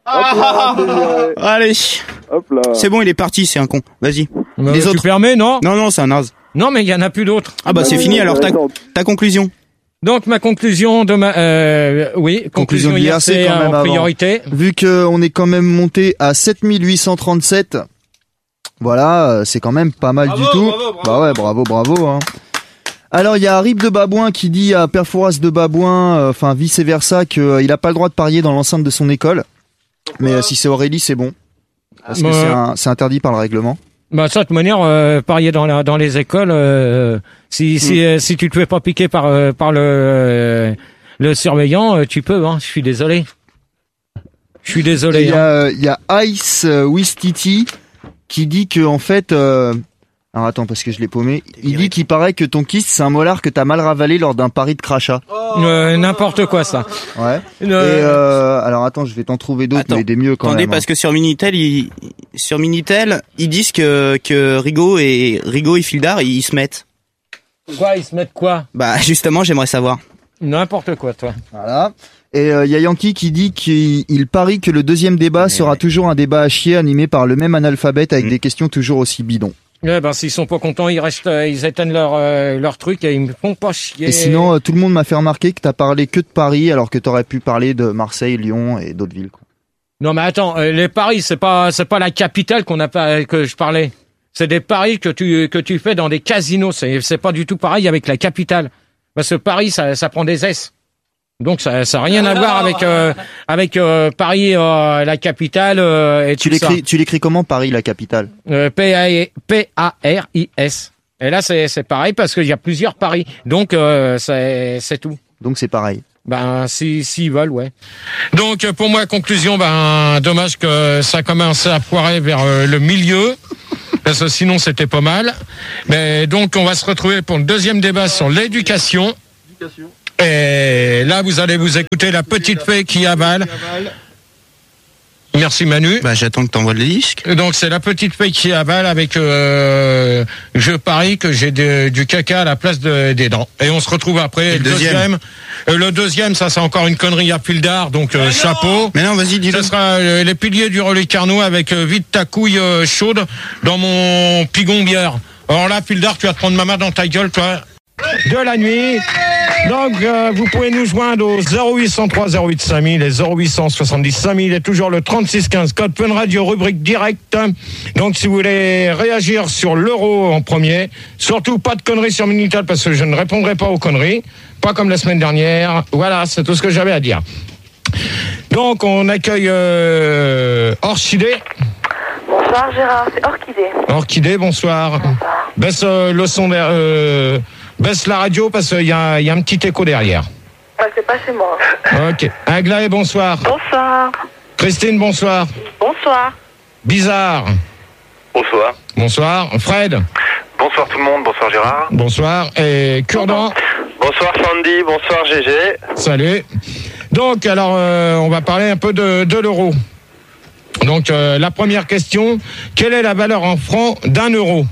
Allez, Hop là. c'est bon, il est parti, c'est un con. Vas-y. Euh, Les tu autres. permets, non? Non, non, c'est un naze. Non, mais il y en a plus d'autres. Ah bah c'est Ouais, fini, alors ta, intéressant. ta conclusion. Donc ma conclusion de ma euh, oui conclusion, Conclusion de I R C l'I R C quand même en avant. priorité. Vu qu'on est quand même monté à sept mille huit cent trente-sept, voilà, euh, c'est quand même pas mal du tout. Bah ouais, bravo, bravo. Hein. Alors il y a Rip de Babouin qui dit à Perfouras de Babouin, euh, enfin vice versa, qu'il a pas le droit de parier dans l'enceinte de son école. Mais euh, si c'est Aurélie, c'est bon. Parce que Ouais. c'est un- c'est interdit par le règlement. Bah ça de toute manière euh, parier dans la, dans les écoles euh, si si euh, si tu te fais pas piquer par euh, par le euh, le surveillant euh, tu peux hein, je suis désolé. Je suis Et désolé. Il y hein. a, euh, il y a Ice euh, Wistiti qui dit que en fait, euh, alors attends parce que je l'ai paumé. Il dit qu'il paraît que ton kyste c'est un molar que t'as mal ravalé lors d'un pari de crachat. Euh, n'importe quoi ça. Ouais. Euh, Et euh, alors attends, je vais t'en trouver d'autres, Attends. mais des mieux quand Attendez, même. parce que sur Minitel, ils, sur Minitel, ils disent que, que Rigaud et, Rigaud et Fildar, ils se mettent. Quoi ils se mettent quoi? Bah, justement, j'aimerais savoir. N'importe quoi toi. Voilà. Et il euh, y a Yankee qui dit qu'il il parie que le deuxième débat Mais sera ouais. toujours un débat à chier animé par le même analphabète avec Mm. des questions toujours aussi bidons. Ouais, ben s'ils sont pas contents ils restent euh, ils éteignent leur euh, leur truc et ils me font pas chier. Et sinon, euh, tout le monde m'a fait remarquer que t'as parlé que de Paris alors que t'aurais pu parler de Marseille, Lyon et d'autres villes. Quoi. Non mais attends, euh, les paris c'est pas c'est pas la capitale qu'on a pas que je parlais. C'est des paris que tu que tu fais dans des casinos, c'est c'est pas du tout pareil avec la capitale. Parce que Paris ça ça prend des S. Donc ça ça a rien à voir avec euh, avec euh, Paris euh, la capitale euh, et Tu tout ça. l'écris, tu l'écris comment, Paris, la capitale? Euh, P A R I S. Et là c'est c'est pareil parce qu'il y a plusieurs Paris. Donc euh, c'est c'est tout. Donc c'est pareil. Ben si s'ils veulent, ouais. Donc pour moi conclusion, ben dommage que ça commence à poirer vers euh, le milieu. Parce que sinon c'était pas mal. Mais donc on va se retrouver pour le deuxième débat sur l'éducation. Et là vous allez vous écouter la petite fée qui avale. Merci Manu. Bah j'attends que t'envoies le disque. Donc c'est la petite fée qui avale avec euh, je parie que j'ai de- du caca à la place de- des dents. Et on se retrouve après. Et le deuxième Euh, le deuxième, ça c'est encore une connerie à fil d'art, donc euh, chapeau. Mais non, vas-y, dis-le. Ce sera euh, les piliers du relais Carnot avec euh, vite ta couille euh, chaude dans mon pigon bière. Alors là, fil d'art, tu vas te prendre ma main dans ta gueule, toi. De la nuit. Donc, euh, vous pouvez nous joindre au zéro huit cent trois zéro huit cinq mille et zéro huit cent soixante-dix cinq mille et toujours le trente-six quinze code Fun Radio rubrique direct. Donc, si vous voulez réagir sur l'euro en premier, surtout pas de conneries sur Minitel parce que je ne répondrai pas aux conneries. Pas comme la semaine dernière. Voilà, c'est tout ce que j'avais à dire. Donc, on accueille euh, Orchidée. Bonsoir Gérard, c'est Orchidée. Orchidée, bonsoir. Baisse euh, le son, der- euh, baisse la radio parce qu'il y a, il y a un petit écho derrière. Ah, c'est pas chez moi. Ok. Aglaé, bonsoir. Bonsoir. Christine, bonsoir. Bonsoir. Bizarre. Bonsoir. Bonsoir. Fred. Bonsoir tout le monde, bonsoir Gérard. Bonsoir. Et Kurdan. Bonsoir Sandy, bonsoir G G. Salut. Donc, alors, euh, on va parler un peu de, de l'euro. Donc, euh, la première question, quelle est la valeur en francs d'un euro?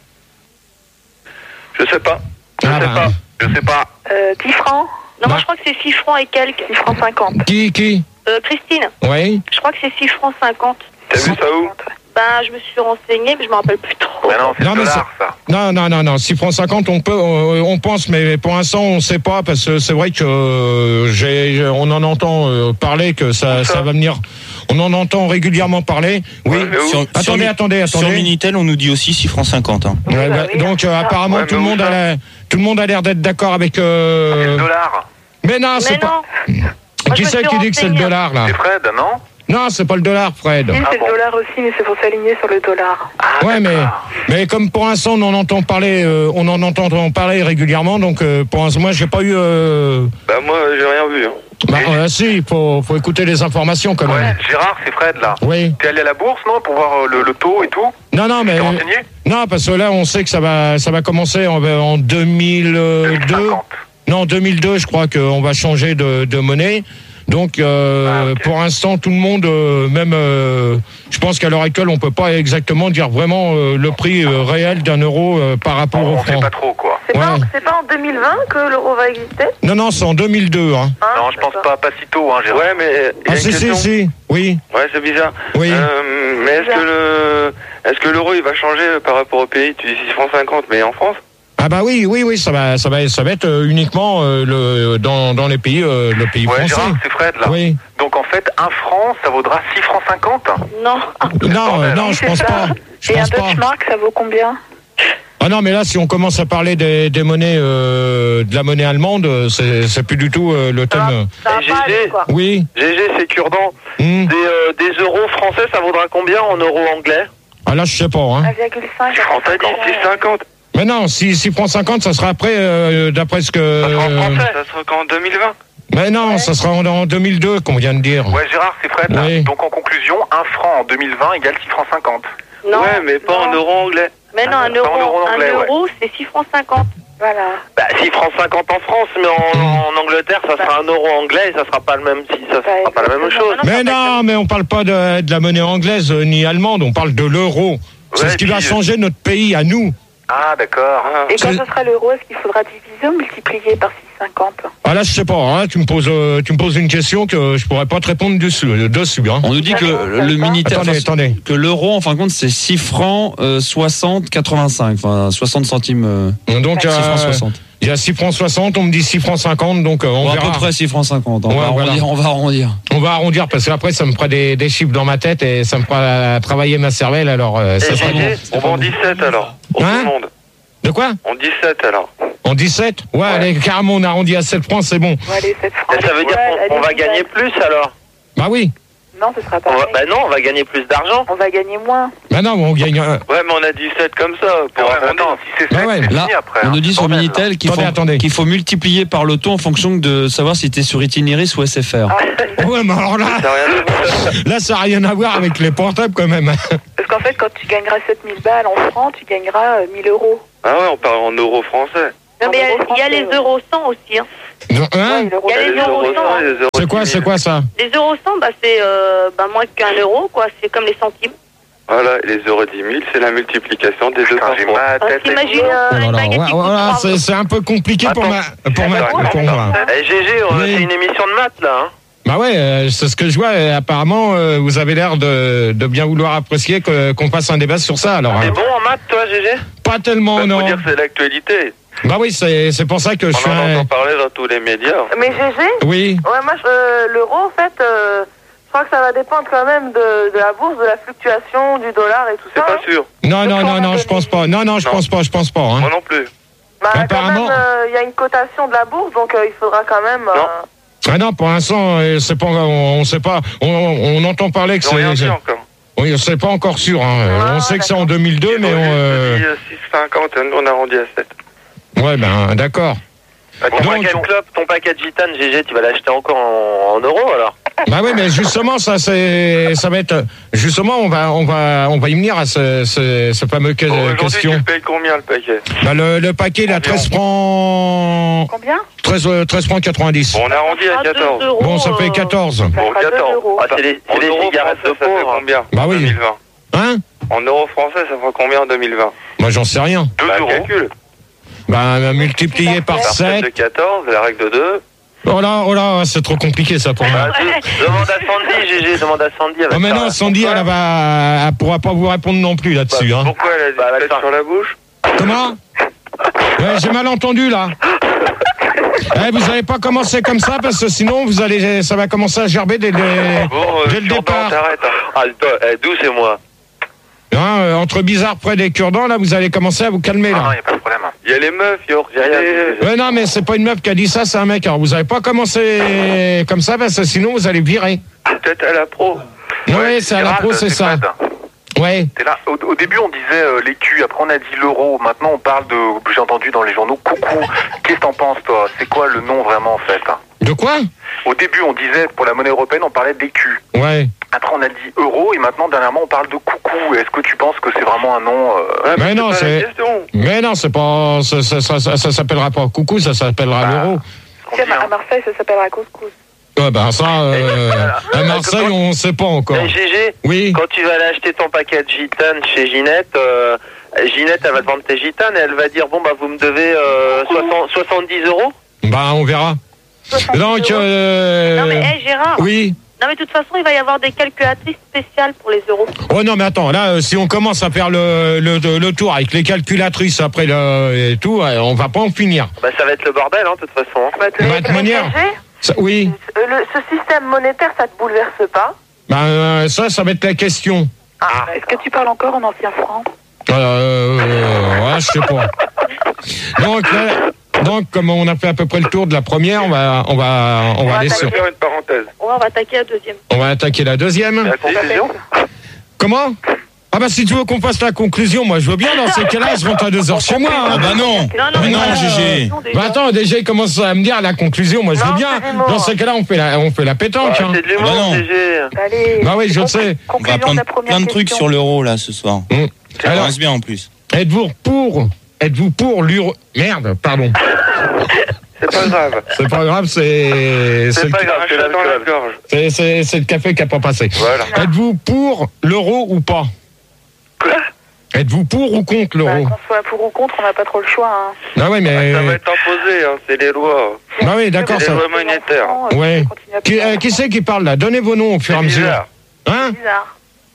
Je sais pas. Je Ah sais bah. pas. Je sais pas. Euh, dix francs. Non, Bah. moi je crois que c'est six francs et quelques. six francs cinquante. Qui, qui? Euh, Christine, Oui. je crois que c'est six francs cinquante. T'as vu ça où? Ben, je me suis renseignée, mais je me rappelle plus trop. Mais non, c'est Non, le mais dollar ça. Non, non, non, non. six francs cinquante, on peut, on, on pense, mais pour l'instant, on sait pas parce que c'est vrai que euh, j'ai, on en entend euh, parler que ça, ça va venir. On en entend régulièrement parler. Oui. Sur- attendez, sur Mi- attendez, attendez. Sur Minitel, on nous dit aussi six francs cinquante. Hein. Ouais, bah, donc euh, apparemment Ouais, tout mais le où monde ça a la- tout le monde a l'air d'être d'accord avec. euh, C'est le dollar. Mais non, c'est Mais pas. non. Moi, Qui je me c'est suis qui dit que c'est le renseignée. dollar là? C'est Fred, non? Non, c'est pas le dollar, Fred. Oui, Ah c'est bon. le dollar aussi, mais c'est pour s'aligner sur le dollar. Ah, Ouais, mais d'accord. mais comme pour l'instant on en entend parler, euh, on en entend parler régulièrement, donc euh, pour l'instant moi j'ai pas eu. Euh... Bah moi j'ai rien vu. hein. Bah euh, si, faut faut écouter les informations quand Ouais, même. Gérard, c'est Fred là. Oui. T'es allé à la bourse, non? Pour voir euh, le, le taux et tout? Non, non, mais T'es renseigné? non, parce que là on sait que ça va ça va commencer en, en deux mille deux. deux mille cinquante. Non, deux mille deux, je crois qu'on va changer de, de monnaie. Donc, euh, Ah, ok. pour l'instant, tout le monde, euh, même, euh, je pense qu'à l'heure actuelle, on peut pas exactement dire vraiment euh, le prix euh, réel d'un euro euh, par rapport au On sait franc. pas trop quoi. C'est pas, Ouais. c'est pas en deux mille vingt que l'euro va exister? Non, non, c'est en deux mille deux. Hein. Hein, Non, je pense d'accord. pas, pas si tôt, hein, Gérard. Ouais, mais il y a Ah, une si, si, question. si, oui, Ouais, c'est bizarre. oui. Euh, mais est-ce que le, est-ce que l'euro il va changer par rapport au pays? Tu dis six francs cinquante, mais en France? Ah bah oui, oui, oui, ça va, ça va, ça va être euh, uniquement euh, le dans dans les pays, euh, le pays Ouais, français. Gérard, c'est Fred là. Oui. Donc en fait, un franc, ça vaudra six francs cinquante. Non. Non, euh, non, je pense pas. Je Et un pense pas. Deutschmark, ça vaut combien? Ah non, mais là, si on commence à parler des, des monnaies, euh, de la monnaie allemande, euh, c'est c'est plus du tout euh, le thème. Ça va Et pas G G? aller, quoi. Oui. G G, c'est Kurdan. Hmm. Des, euh, des euros français, ça vaudra combien en euros anglais? Ah là, je sais pas. Hein. un virgule cinq. On t'a dit six cinquante. Mais non, si six francs cinquante, ça sera après, euh, d'après ce que. Ça sera en euh, français. Ça sera qu'en deux mille vingt. Mais non, ça sera en, en deux mille deux qu'on vient de dire. Ouais, Gérard, c'est Fred là. Oui. Donc en conclusion, un franc en deux mille vingt égale six francs cinquante. Non. Ouais, mais pas non. en euros anglais. Mais non, un Pas euro, en euros un anglais, ouais. euro, c'est six francs cinquante. Voilà. Bah, six francs cinquante en France, mais en, en Angleterre, ça sera un euro anglais et ça sera pas le même, si, ça sera pas la même chose. Mais non, mais on parle pas de, de la monnaie anglaise euh, ni allemande, on parle de l'euro. C'est Ouais, ce qui puis, va euh, changer notre pays à nous. Ah, d'accord. Et quand C'est- ce sera l'euro, est-ce qu'il faudra diviser ou multiplier par six virgule cinquante? Ah là, je sais pas. Hein, tu me poses, euh, tu me poses une question que je pourrais pas te répondre dessus. dessus hein. On nous dit que le, le Minitel, Attendez, enfin, attendez. que l'euro, en fin de compte, c'est six francs euh, soixante quatre-vingt-cinq, enfin soixante centimes. Euh, Donc, six euh, francs soixante. il y a six francs soixante, on me dit six francs cinquante, donc euh, on Bon, à verra. peu près six francs cinquante. On, Ouais, va voilà. arrondir, on va arrondir. On va arrondir parce qu'après ça me fera des, des chiffres dans ma tête et ça me fera travailler ma cervelle. Alors euh, ça Et sera G G, bon. on vend dix-sept alors, pour Hein tout le monde. De quoi? En dix-sept alors. En dix-sept? Ouais, ouais. Allez, carrément, on arrondit à sept francs, c'est bon. Ouais, allez, sept francs. Et ça veut dire Ouais, qu'on on va allez, gagner plus alors? Bah oui. Non, ce sera On pas. va- Bah non, on va gagner plus d'argent. On va gagner moins. Bah non, on gagne. euh, Ouais, mais on a dix-sept comme ça. Pour Ouais, un mais attends, si c'est Bah sept, ouais, c'est Là, fini après. on hein. nous dit sur Bordel, là. Minitel qu'il faut, Attendez, attendez. qu'il faut multiplier par le taux en fonction de savoir si t'es sur Itinéris ou S F R. Ouais, mais alors là, Ça a rien à voir. là, ça n'a rien à voir avec les portables quand même. Parce qu'en fait, quand tu gagneras sept mille balles en francs, tu gagneras euh, mille euros. Ah ouais, on parle en euros français. Non, mais il y a les euros cent aussi. Hein. Non, hein? Ouais, l'euro- Il y a les euros cent. et les euros C'est quoi, dix c'est mille. quoi ça? Les euros cent, bah, c'est euh, bah, moins qu'un euro, quoi. C'est comme les centimes. Voilà, les euros dix mille, c'est la multiplication des deux Putain, par j'ai trois. ma Euh, tête. T'imagines euh, Oh là une là, baguette ouais, qui coûte voilà, trois c'est c'est un peu compliqué pour Attends. ma, pour ma, pour moi. Eh G G, on a Oui. fait une émission de maths là. Hein. Bah ouais, euh, c'est ce que je vois. Et apparemment, euh, vous avez l'air de, de bien vouloir apprécier que- qu'on fasse un débat sur ça. Alors, T'es hein. bon en maths toi G G? Pas tellement, Bah, non. faut dire que c'est l'actualité. Bah oui, c'est c'est pour ça que je On suis. en un- entend parler dans tous les médias. Mais G G, Oui. ouais, moi, je- euh, l'euro, en fait, euh, je crois que ça va dépendre quand même de, de la bourse, de la fluctuation du dollar et tout C'est ça. pas sûr. Non, non, non, non, je pense pas. Non, non, je Non. pense pas, je pense pas. Hein. Moi non plus. Bah, quand Apparemment- même, il y a une cotation de la bourse, donc euh, il faudra quand même. euh, Non. Ah non, pour l'instant, euh, c'est pas, on, on sait pas. On, on entend parler que Ils ont rien c'est. dit encore. Oui, c'est pas encore sûr. Hein. Ah, on sait que c'est en deux mille deux, Ils mais ont on. juste euh, dit, euh, six cinquante, nous on a rendu à sept. Ouais, ben d'accord. Bah, ton, Donc- paquet de clopes, ton paquet de gitane, G G, tu vas l'acheter encore en, en euros alors? Bah oui, mais justement, ça c'est, ça va être, justement, on va, on va, on va y venir à ce, ce, ce fameux que- Bon, aujourd'hui, question. tu payes combien le paquet? Bah, le, le paquet, il a Environ. treize francs, Combien? treize, euh, treize francs quatre-vingt-dix. Bon, on a arrondi à quatorze. euros, Bon, ça fait euh, quatorze. Ça Bon, fera deux quatorze. euros. Ah, c'est les, c'est les cigarettes de pauvres. Combien? Bah oui. deux mille vingt. Hein? En euros français, ça fera combien en deux mille vingt? Bah, j'en sais rien. deux euros. Calcul. Bah, multiplié par Par sept de sept. quatorze, la règle de deux. Oh là, oh là, c'est trop compliqué, ça, pour moi. Bah, deux. Demande à Sandy, G G, demande à Sandy. elle va Oh, te mais faire- non, Sandy, elle va, elle pourra pas vous répondre non plus là-dessus, hein. Pourquoi elle a Bah, des pètes sur la bouche? Comment? Ouais, j'ai mal entendu, là. Eh, vous allez pas commencer comme ça, parce que sinon, vous allez, ça va commencer à gerber dès, dès, Bon, euh, dès le cure-dent, départ. t'arrêtes. hein. Ah, toi, eh, d'où c'est moi? Hein, euh, entre bizarre près des cure-dents, là, vous allez commencer à vous calmer, Non, non, là. y a pas de problème. Il y a les meufs, il y a J'ai rien dit. Ouais, non, mais c'est pas une meuf qui a dit ça, c'est un mec. Alors, vous allez pas commencer comme ça, parce que sinon, vous allez virer. peut-être à la pro. Ouais, c'est à la Gérald, pro, c'est ça. Fred. Ouais. T'es là. Au, au début, on disait euh, l'écu, après on a dit l'euro. Maintenant, on parle de. J'ai entendu dans les journaux coucou. Qu'est-ce que t'en penses, toi? C'est quoi le nom vraiment, en fait? De quoi? Au début, on disait pour la monnaie européenne, on parlait d'écu. Ouais. Après, on a dit euro, et maintenant, dernièrement, on parle de coucou. Est-ce que tu penses que c'est vraiment un nom euh... Mais non, c'est. Mais non, c'est pas. Ça, ça, ça, ça, ça s'appellera pas coucou, ça s'appellera l'euro. Tiens, à Marseille, ça s'appellera couscous. Ouais, ben ça, euh, à Marseille, on sait pas encore. Eh, G G, Oui. quand tu vas aller acheter ton paquet de gitane chez Ginette, euh, Ginette, elle va te vendre tes gitanes et elle va dire, bon, bah, vous me devez euh, soixante, soixante-dix euros. Bah, on verra. Donc, euh... Non, mais hé, Gérard. Oui. Non, mais de toute façon, il va y avoir des calculatrices spéciales pour les euros. Oh non, mais attends, là, euh, si on commence à faire le, le, le tour avec les calculatrices après le, et tout, euh, on va pas en finir. Bah, ça va être le bordel, hein, de toute façon. hein. Bah, te- Bah, de toute manière. Ça- oui. Euh, le- ce système monétaire, ça te bouleverse pas? Ben, euh, ça, ça va être la question. Ah. Est-ce que tu parles encore en ancien franc? Euh, euh, ouais, je sais pas. Donc, là, donc, comme on a fait à peu près le tour de la première, on va, on va, on va aller sur, faire une parenthèse. Ouais, on va attaquer la deuxième. on va attaquer la deuxième. La conclusion. Comment? Ah bah si tu veux qu'on fasse la conclusion, moi je veux bien, dans ces cas-là, je rentre à deux heures chez moi. Hein. Ah bah non. Non, non, Mais non, euh, G G. Bah attends, déjà il commence à me dire la conclusion, moi je veux Non, bien. c'est des mots. Dans ces cas-là, on fait la, on fait la pétanque. Ah, hein. c'est de l'humour, Bah non. G G. Allez. Bah oui, je le sais. On va Conclusion de apprendre la première plein de trucs question. sur l'euro là ce soir. Mmh. Ça Alors, commence bien en plus. êtes-vous pour, êtes-vous pour l'euro... Merde, pardon. C'est pas grave. C'est pas grave, c'est... C'est le- pas grave, c'est dans la gorge. C'est, c'est, c'est le café qui a pas passé. Voilà. Êtes-vous pour l'euro ou pas? Quoi? Êtes-vous pour ou contre Bah, l'euro? qu'on soit pour ou contre, on n'a pas trop le choix. Hein. Ah ouais, mais... Ça va être imposé, hein, c'est les lois. Ah oui, d'accord, C'est ça... les lois monétaires. Ouais. Qui, euh, qui c'est qui parle là? Donnez vos noms au fur et à C'est mesure. bizarre. Hein? Bizarre.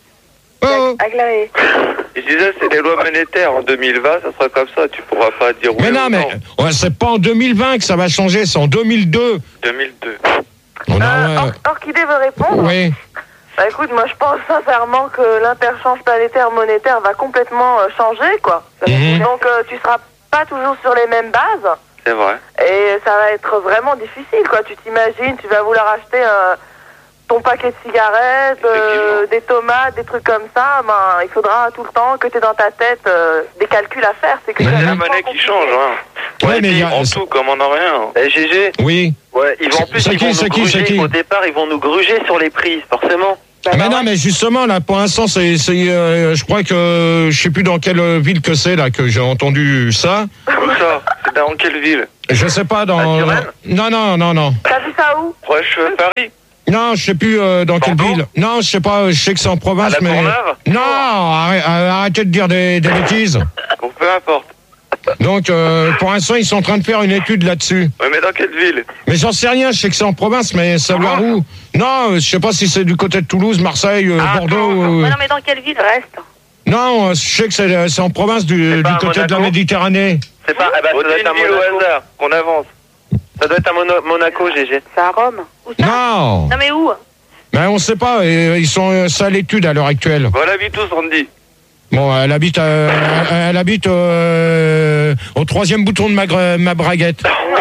Oh. Aglaé. Je disais, c'est les lois monétaires. En deux mille vingt, ça sera comme ça. Tu pourras pas dire oui Mais non, ou mais ouais, c'est pas en deux mille vingt que ça va changer, c'est en deux mille deux. deux mille deux. On a, Euh, ouais. Or- Orchidée veut répondre. Oui. Bah écoute, moi je pense sincèrement que l'interchange planétaire monétaire va complètement euh, changer, quoi. Mhm. Donc euh, tu seras pas toujours sur les mêmes bases. C'est vrai. Et ça va être vraiment difficile, quoi. Tu t'imagines, tu vas vouloir acheter un, ton paquet de cigarettes, euh, des tomates, des trucs comme ça. Ben, il faudra tout le temps que tu aies dans ta tête euh, des calculs à faire. C'est que c'est la monnaie qui change, hein. Ouais, mais puis, y a- en tout, comme en a rien. Eh, G G. Oui. Ouais, ils vont en plus, C'est ils qui, vont c'est nous qui, gruger. c'est qui Au départ, ils vont nous gruger sur les prix, forcément. mais non, mais justement, là, pour l'instant, c'est, c'est, euh, je crois que, je sais plus dans quelle ville que c'est, là, que j'ai entendu ça. Où ça? C'est dans quelle ville? Je sais pas, dans... Non, non, non, non. T'as vu ça où? Proche euh, Paris. Non, je sais plus euh, dans quelle ville. Non, je sais pas, je sais que c'est en province, À la mais... Courneuve Non, arrête- arrêtez de dire des, des bêtises. Bon, peu importe. Donc, euh, pour l'instant, ils sont en train de faire une étude là-dessus. Ouais, mais dans quelle ville? Mais j'en sais rien, je sais que c'est en province, mais savoir où? Non, euh, je sais pas si c'est du côté de Toulouse, Marseille, euh, Bordeaux... euh, Ouais, non, mais dans quelle ville? Reste. Non, euh, je sais que c'est, c'est en province du, du côté de la Méditerranée. C'est pas, ah bah, ça doit être à Monaco. Au hasard, qu'on avance. Ça doit être à Mono- Monaco, G G. C'est à Rome. Non. Non, mais où? Mais on sait pas, et ils sont euh, c'est à l'étude à l'heure actuelle. Bon, elle habite où, Sandy? Bon, elle habite, euh, elle, elle habite euh, au troisième bouton de ma, gra- ma braguette.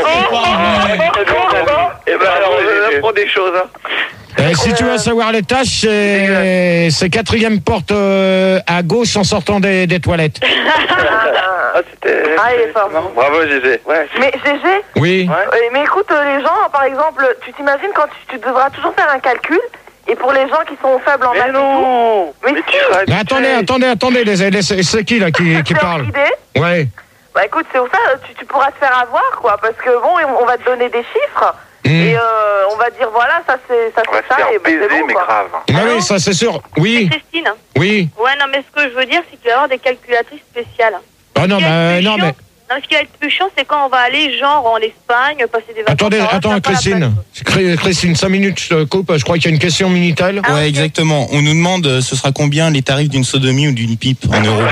Eh ben alors, on apprend des choses, hein. Euh, si tu veux savoir les tâches, c'est, c'est quatrième porte euh, à gauche en sortant des, des toilettes. Ah, c'était... Ah, il est fort. Bravo, G G. Ouais. Mais G G, Oui. euh, mais écoute, euh, les gens, par exemple, tu t'imagines quand tu, tu devras toujours faire un calcul, et pour les gens qui sont faibles en maths et tout, mais, si, Mais attendez, attendez, attendez, les, les- c'est c'est qui là qui, qui c'est parle? orchidée. Ouais. Bah écoute, c'est pour ça, tu, tu pourras te faire avoir, quoi, parce que bon, on va te donner des chiffres, et euh, on va dire, voilà, ça c'est ça, c'est ça, et bah, c'est bon, quoi. Ah oui, ça c'est sûr. Oui. Christine. Oui. Ouais, non, mais ce que je veux dire, c'est qu'il va y avoir des calculatrices spéciales. Ah non, mais euh, non, mais Non, ce qui va être plus chiant, c'est quand on va aller, genre, en Espagne, passer des vacances. attendez, Alors là, attends, ça va pas la Christine. Chré- Christine, cinq minutes, je te coupe. Je crois qu'il y a une question Minitel. Ouais, exactement. On nous demande euh, ce sera combien les tarifs d'une sodomie ou d'une pipe en euros.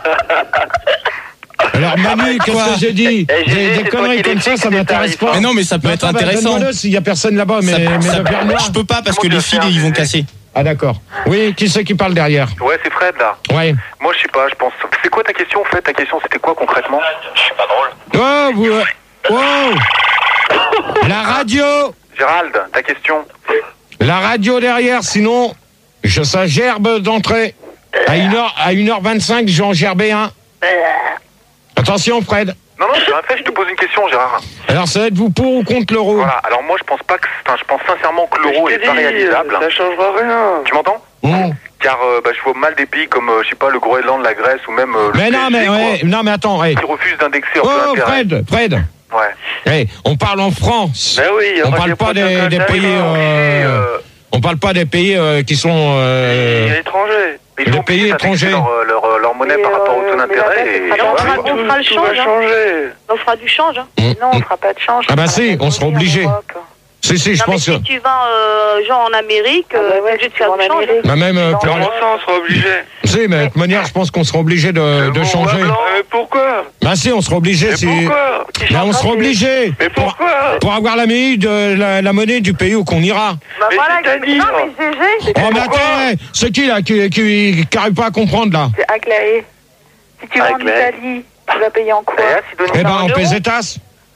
Alors Manu, qu'est-ce que j'ai dit? Eh, Gégé, Des, c'est des toi conneries qui comme les ça, fixes, ça les m'intéresse tarifs. pas. Mais non, mais ça peut Bah, être attends, bah, intéressant. donne-moi-le s'il y a personne là-bas, mais, Ça- mais ça- vers moi. je peux pas parce que les fils ils vont casser. Ah d'accord. Oui, qui c'est qui parle derrière? Ouais, c'est Fred là. Ouais. Moi, je sais pas, je pense. C'est quoi ta question en fait? Ta question, c'était quoi concrètement? Je suis pas drôle. Oh, vous... euh, oh La radio. Gérald, ta question? La radio derrière, sinon, je ça gerbe d'entrée. À une heure, à une heure vingt-cinq, j'en gerbais un. Attention, Fred. Non, non, j'ai rien fait, je te pose une question, Gérard. Alors, ça êtes-vous pour ou contre l'euro? Voilà, alors moi, je pense pas que. Enfin, je pense sincèrement que l'euro est pas réalisable. Ça changera rien. Tu m'entends? Mmh. Car euh, bah, je vois mal des pays comme, euh, je sais pas, le Groenland, la Grèce ou même euh, le Mais non, P S G, mais, quoi, ouais, non, mais attends, ouais. qui refusent d'indexer en Oh, intérêt. Fred, Fred. Ouais. Ouais, on parle en France. Ben oui, il y on aura parle des pas des, prochains des contacts, pays. hein. euh, on parle pas des pays euh, qui sont. Euh, étrangers. Mais ils des sont pays obligés d'indexer étrangers. leur, euh, leur, euh, leur monnaie par rapport au taux d'intérêt. Et... Ah, on, fera, on fera le tout change. va hein. changer. On fera du change. Hein. Non, on fera pas de change. Ah bah si, on sera obligé. Si, si, je non, mais pense que. si tu vas euh, genre en Amérique, Ah bah euh, ouais, t'es obligé de tu faire vas du en change. Amérique. Bah même euh, pour. Comment ça, on sera obligé? Si, mais de toute manière, je pense qu'on sera obligé de, de changer. Mais pourquoi? Bah si, on sera obligé. Mais Si... pourquoi? Bah, on sera obligé. Mais pour, pourquoi? pour avoir la monnaie de la, la monnaie du pays où qu'on ira. Bah Mais voilà, c'est non, mais G G, Oh mais attends, ouais, c'est qui là qui qui qui arrive pas à comprendre là? c'est Aglaé. Si tu vas en Aglaé. Italie, tu vas payer en quoi? Eh ben en pesetas.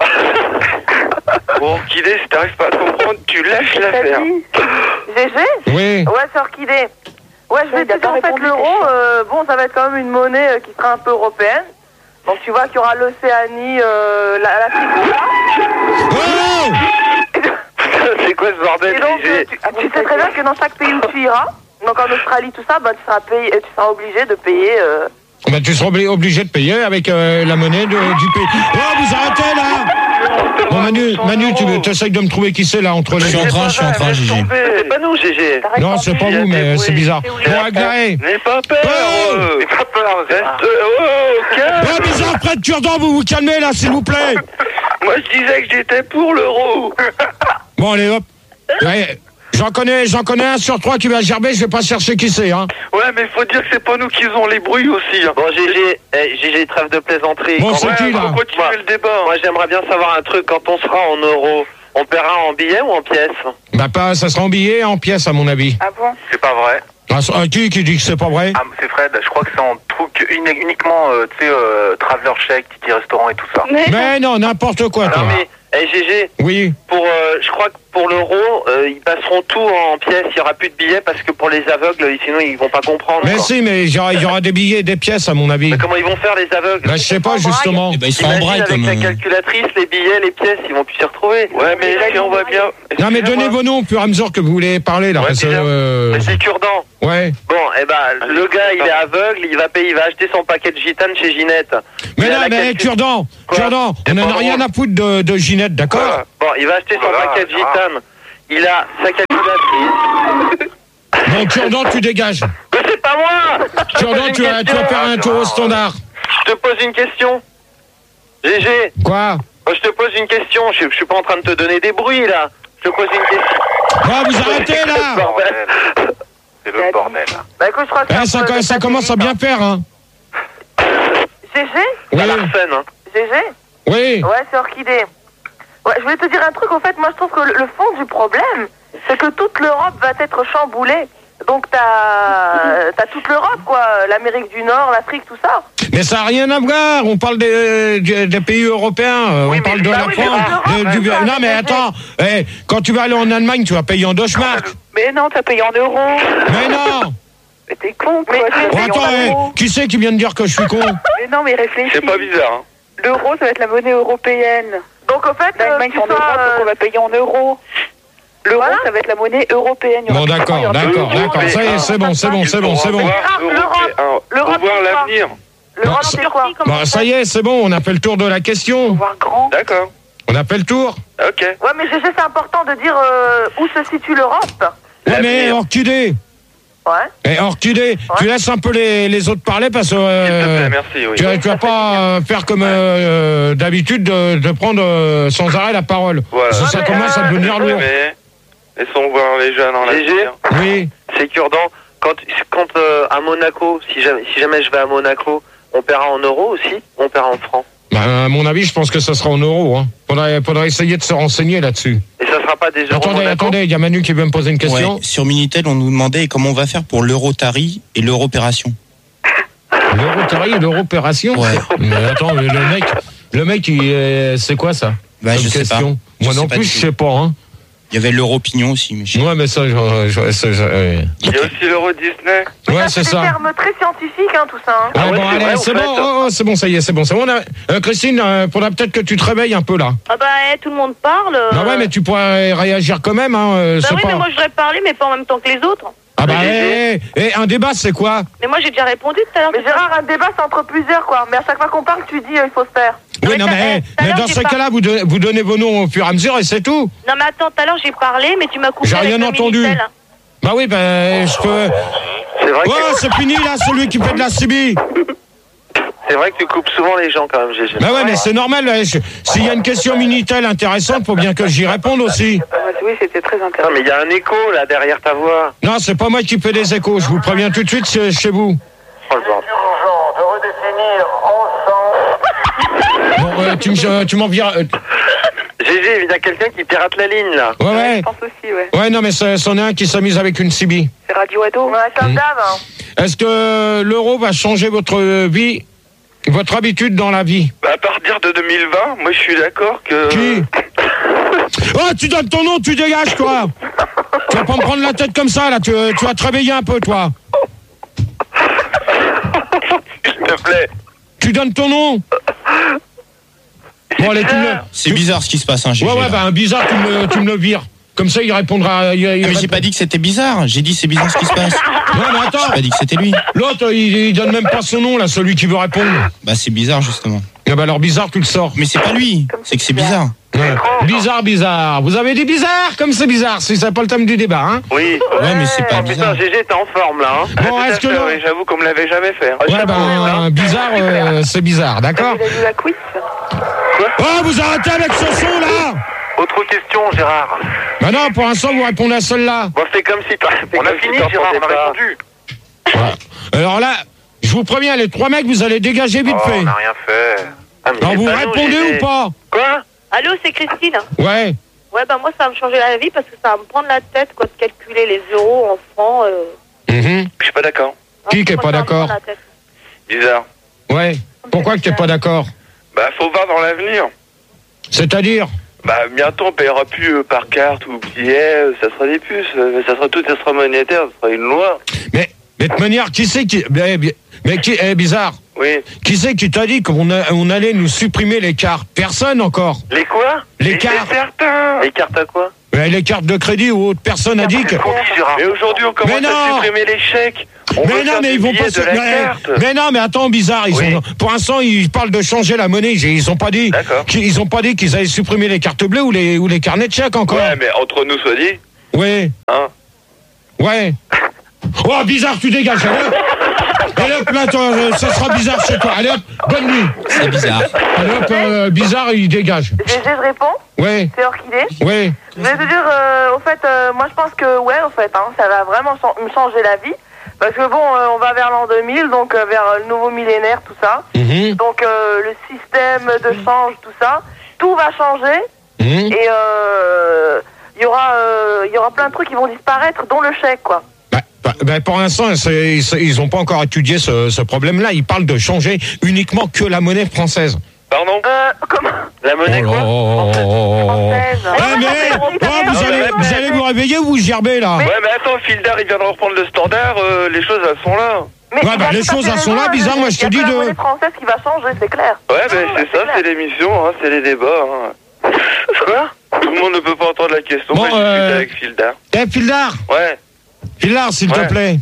Bon, Orchidée, si t'arrives pas à comprendre, tu lâches l'affaire. G G? Oui. Ouais, c'est Orchidée. Ouais, je vais te dire, en fait, l'euro, euh, bon, ça va être quand même une monnaie euh, qui sera un peu européenne. Donc, tu vois qu'il y aura l'Océanie, euh, la, l'Afrique, là. C'est quoi ce bordel? Et donc, euh, tu, tu sais très bien que dans chaque pays où tu iras, donc en Australie, tout ça, bah, tu seras payé, tu seras obligé de payer. Euh... Bah tu seras obli- obligé de payer avec euh, la monnaie de, du pays. Oh vous arrêtez là. Bon Manu, Manu, tu essayes de me trouver qui c'est là entre les. Je suis en train, je suis en train, Gigi. C'est pas nous, Gégé. Non, c'est pas vous, mais c'est bizarre. Bon, Aglaé. N'aie pas peur. Oh euh. N'aie pas peur. Reste. Oh, calme. Oh bizarre, Fred Turdan, vous vous calmez là, s'il vous plaît. Moi, je disais que j'étais pour l'euro. Bon allez hop. Ouais, j'en connais, j'en connais un sur trois qui va gerber. Je vais pas chercher qui c'est, hein. Ouais, mais faut dire que c'est pas nous qui faisons les bruits aussi. Hein. Bon, Gégé, eh, Gégé, trêve de plaisanterie. Bon, Quand- c'est qui, là Faut continuer Moi- le débat. Moi, j'aimerais bien savoir un truc. Quand on sera en euros, on paiera en billets ou en pièces? Bah pas, ça sera en billets, en pièces à mon avis. Ah bon? C'est pas vrai. Ah, ah, qui qui dit que c'est pas vrai? Ah, c'est Fred, je crois que c'est en truc uni- uniquement, euh, tu sais, euh, Traveler Check, Tiki Restaurant et tout ça. Mais, mais non, n'importe quoi, toi. Non mais, hey, G G, oui. pour, euh, je crois que pour l'euro, euh, ils passeront tout en pièces, il n'y aura plus de billets parce que pour les aveugles, sinon ils vont pas comprendre. Mais quoi. si, mais il y aura, il y aura des billets et des pièces, à mon avis. Mais comment ils vont faire les aveugles? Bah, je sais pas, justement. Eh ben, ils seront en Imagine braille avec comme. la euh, calculatrice, les billets, les pièces, ils vont plus s'y retrouver. Ouais, mais si on voit bien... Non, mais donnez vos noms au fur et à mesure que vous voulez parler, là. Ouais, parce que, déjà. euh, Mais c'est cure-dent. Ouais. Bon, eh ben, le gars, il est aveugle, il va payer, il va acheter son paquet de gitane chez Ginette. Mais Il a non, la mais calcul- Cure-dent, Cure-dent, on n'en a rien à foutre de, de Ginette, d'accord? Bon, il va acheter son Voilà, paquet de Gérard. gitane. Il a sa calculatrice. Bon, Cure-dent, tu dégages. Mais c'est pas moi! Je te Cure-dent, pose tu une vas, tu question. vas faire un tour au standard. Je te pose une question. G G, Quoi? moi, je te pose une question. Je, je suis pas en train de te donner des bruits, là. Je te pose une question. Ah, vous arrêtez, là! Bordel. C'est le bordel. Bah écoute, je crois que Eh, ça, c'est un peu ça commence à bien faire, hein. G G Oui. Pas Larsen, hein. G G Oui. Ouais, c'est Orchidée. Ouais, je voulais te dire un truc, en fait, moi je trouve que le, le fond du problème, c'est que toute l'Europe va être chamboulée. Donc t'as t'as toute l'Europe, quoi, l'Amérique du Nord, l'Afrique, tout ça. Mais ça n'a rien à voir. On parle des, des, des pays européens. euh, on parle de bah la oui, mais France. l'Europe, de- du- ça, non, mais c'est- attends. Eh, quand tu vas aller en Allemagne, tu vas payer en Deutschmark. Mais non, t'as payé en euros. Mais non. Mais t'es con, quoi. tu vas Oh, payer en attends, eh, euros. qui c'est qui vient de dire que je suis con? Mais non, mais réfléchis. C'est pas bizarre, hein. L'euro, ça va être la monnaie européenne. Donc, en fait, l'Allemagne, c'est en Europe, donc on va payer en euros. L'euro, ça va être la monnaie européenne. Il y aura Bon, plus de d'accord, moyen de d'accord, payer en d'accord. euros. Ça y est, c'est bon, c'est bon, c'est bon, c'est bon. L'Europe, l'Europe, Pour voir l'avenir. l'Europe, c'est quoi? Bon, ça y est, c'est bon, on a fait le tour de la question. Voir grand. D'accord. On a fait le tour. Ok. Ouais, mais G G, c'est important de dire euh, où se situe l'Europe. Ouais, mais Orchidée. Ouais. Eh, Orchidée, tu laisses un peu les, les autres parler parce que euh, Merci, oui. tu, vas- tu vas pas euh, faire comme euh, d'habitude de, de prendre euh, sans arrêt la parole. Voilà. Parce que ça commence à devenir lourd. Mais laissons voir les jeunes en G G, l'avenir. Oui. c'est cure-dent. Quand, quand euh, à Monaco, si jamais, si jamais je vais à Monaco, on paiera en euros aussi, on paiera en francs. Bah, à mon avis, je pense que ça sera en euros. Hein. Faudrait, faudrait essayer de se renseigner là-dessus. Et ça sera pas des euros Attendez, Monaco. attendez, il y a Manu qui veut me poser une question. Ouais, sur Minitel, on nous demandait comment on va faire pour l'Eurotari et l'Europération. L'Eurotari et l'Europération. Ouais. Mais attends, mais le mec, le mec, il, euh, c'est quoi ça? Bah, comme je sais question. pas. Je Moi sais non pas plus, du je tout. sais pas. Hein. Il y avait l'Europignon aussi. Mais je... Ouais, mais ça, je, je, ça, je- ouais. Il y a aussi l'Euro Disney. Ouais, c'est C'est des ça. termes très scientifiques, hein, tout ça. Hein. Ah, ouais, bon, c'est allez, vrai, c'est au bon, fait. oh, oh, c'est bon, ça y est, c'est bon, c'est bon. On a- euh, Christine, euh, faudra peut-être que tu te réveilles un peu là. Ah bah, eh, tout le monde parle. euh. Ah ouais, mais tu pourrais réagir quand même, hein. euh, Bah c'est oui, pas... mais moi je voudrais parler, mais pas en même temps que les autres. Ah bah, eh, eh, eh, un débat, c'est quoi? Mais moi j'ai déjà répondu tout à l'heure. Mais Gérard, un débat, c'est entre plusieurs, quoi. Mais à chaque fois qu'on parle, tu dis, euh, il faut se taire. Oui, non, mais, eh, mais dans ce cas-là, vous, donnez- vous donnez vos noms au fur et à mesure et c'est tout. Non mais attends, tout à l'heure j'ai parlé, mais tu m'as coupé. J'ai avec rien le entendu. Minitel. Bah oui, ben, je peux... C'est vrai, Oh, que, c'est fini, là, celui qui fait de la C B. c'est vrai que tu coupes souvent les gens quand même, G G. Bah ouais, mais c'est normal. ouais, je- S'il y a une question Minitel intéressante, faut bien que j'y réponde aussi. Oui, c'était très Non, intéressant. mais il y a un écho là derrière ta voix. Non, c'est pas moi qui fais des échos. Je vous préviens tout de suite, c'est chez vous. Oh, le bordel. Bon, euh, tu me- tu m'envires... euh, G G, il y a quelqu'un qui pirate la ligne là. ouais, ouais. Je pense aussi, ouais. Ouais, non, mais ça- c'en est un qui s'amuse avec une C B. C'est Radio Ado. Ouais, comme d'hab. Hein. Est-ce que l'euro va changer votre vie, votre habitude dans la vie? Bah, à partir de deux mille vingt, moi je suis d'accord que... Qui? Oh, tu donnes ton nom, tu dégages, toi. Tu vas pas me prendre la tête comme ça, là. Tu, tu vas te réveiller un peu, toi. S'il te plaît. Tu donnes ton nom. Bon, allez, tu me le... C'est bizarre ce qui se passe, hein, G G, Ouais, ouais, là. bah, un bizarre, tu me, le- tu me le vires. Comme ça, il répondra... Il, il Ah, mais répond- j'ai pas dit que c'était bizarre. J'ai dit c'est bizarre ce qui se passe. Ouais, mais attends. J'ai pas dit que c'était lui. L'autre, il, il donne même pas son nom, là, celui qui veut répondre. Bah c'est bizarre justement. Ah bah alors, bizarre, tu le sors. Mais c'est pas lui. C'est que c'est bizarre. Ouais. Bizarre, bizarre. Vous avez dit bizarre, comme c'est bizarre. Si c'est pas le thème du débat, hein. Oui. Ouais, mais c'est pas Oh bizarre. putain, G G, t'es en forme là. Hein. Bon, est-ce que... Ah, le- oui, j'avoue qu'on me l'avait jamais fait. hein. Ouais, ben, bizarre, euh, c'est bizarre, d'accord? Il a vu la quiz. Oh, vous arrêtez avec ce son, là! Autre question, Gérard. Bah non, pour l'instant, vous répondez à celle-là. Bon, fais comme si t'as. On a fini, Gérard, on a répondu. Voilà. Alors là, je vous préviens, les trois mecs, vous allez dégager vite Oh, fait. on n'a rien fait. Ah, mais Alors, c'est vous pas nous, répondez G G. ou pas? Quoi? Allô, c'est Christine. Ouais. Ouais, bah moi ça va me changer la vie parce que ça va me prendre la tête quoi de calculer les euros en francs. Euh... Mhm. Je suis pas d'accord. Qui qui est pas d'accord? Bizarre. Ouais. Pourquoi que t'es pas d'accord? Bah, faut voir dans l'avenir. C'est-à-dire? Bah, bientôt on paiera plus euh, par carte ou billet, euh, ça sera des puces, euh, ça sera tout, ça sera monétaire, ça sera une loi. Mais, mais de toute manière, qui c'est qui... Mais, mais qui... Eh, bizarre. Oui. Qui c'est qui t'a dit qu'on a- on allait nous supprimer les cartes? Personne encore. Les quoi? Les Et cartes. c'est certain. Les cartes à quoi? Ouais, les cartes de crédit ou autre personne a dit que... Mais aujourd'hui on commence Mais à non. supprimer les chèques. On mais veut non, faire mais des ils vont billets pas de se... la mais, carte. mais non, mais attends, bizarre. Ils Oui. ont... Pour l'instant, ils parlent de changer la monnaie. Ils ils ont pas dit. qu'ils- Ils ont pas dit qu'ils allaient supprimer les cartes bleues ou les ou les carnets de chèques encore. Ouais, mais entre nous soit dit. Oui. Hein? Ouais. Oh, bizarre, tu dégages. Allez hop. Allez hop, là, toi, euh, ça sera bizarre chez toi. Allez hop, bonne nuit. C'est bizarre. Allez hop, euh, bizarre, il dégage. Gégé, je réponds. Ouais. C'est Orchidée. Ouais. Je vais te dire, euh, au fait, euh, moi je pense que, ouais, au fait, hein, ça va vraiment chan- me changer la vie. Parce que bon, euh, on va vers l'an deux mille, donc euh, vers euh, le nouveau millénaire, tout ça. Mhm. Donc euh, le système de change, tout ça, tout va changer. Mhm. Et euh, il y aura, euh, il y aura plein de trucs qui vont disparaître, dont le chèque, quoi. Bah, bah, pour l'instant, c'est- c'est- ils n'ont pas encore étudié ce, ce problème-là. Ils parlent de changer uniquement que la monnaie française. Pardon? Euh, comment? La monnaie Oh, quoi? oh, oh, oh, oh. Ouais, mais oh, vous, allez, vous allez vous réveiller ou vous gerbez là? Ouais, mais attends, Fildar, il vient de reprendre le standard, euh, les choses, elles sont là. Ouais, bah, les choses, elles sont là, bizarre, moi je te dis Il y a de... la monnaie française qui va changer, c'est clair. Ouais, ben c'est ça, c'est l'émission, hein, c'est les débats. Hein. Quoi? Tout le monde ne peut pas entendre la question. Bon, Moi, j'ai euh, discuté avec Fildar. Eh, Fildar Ouais. Fildar, s'il Ouais. te plaît.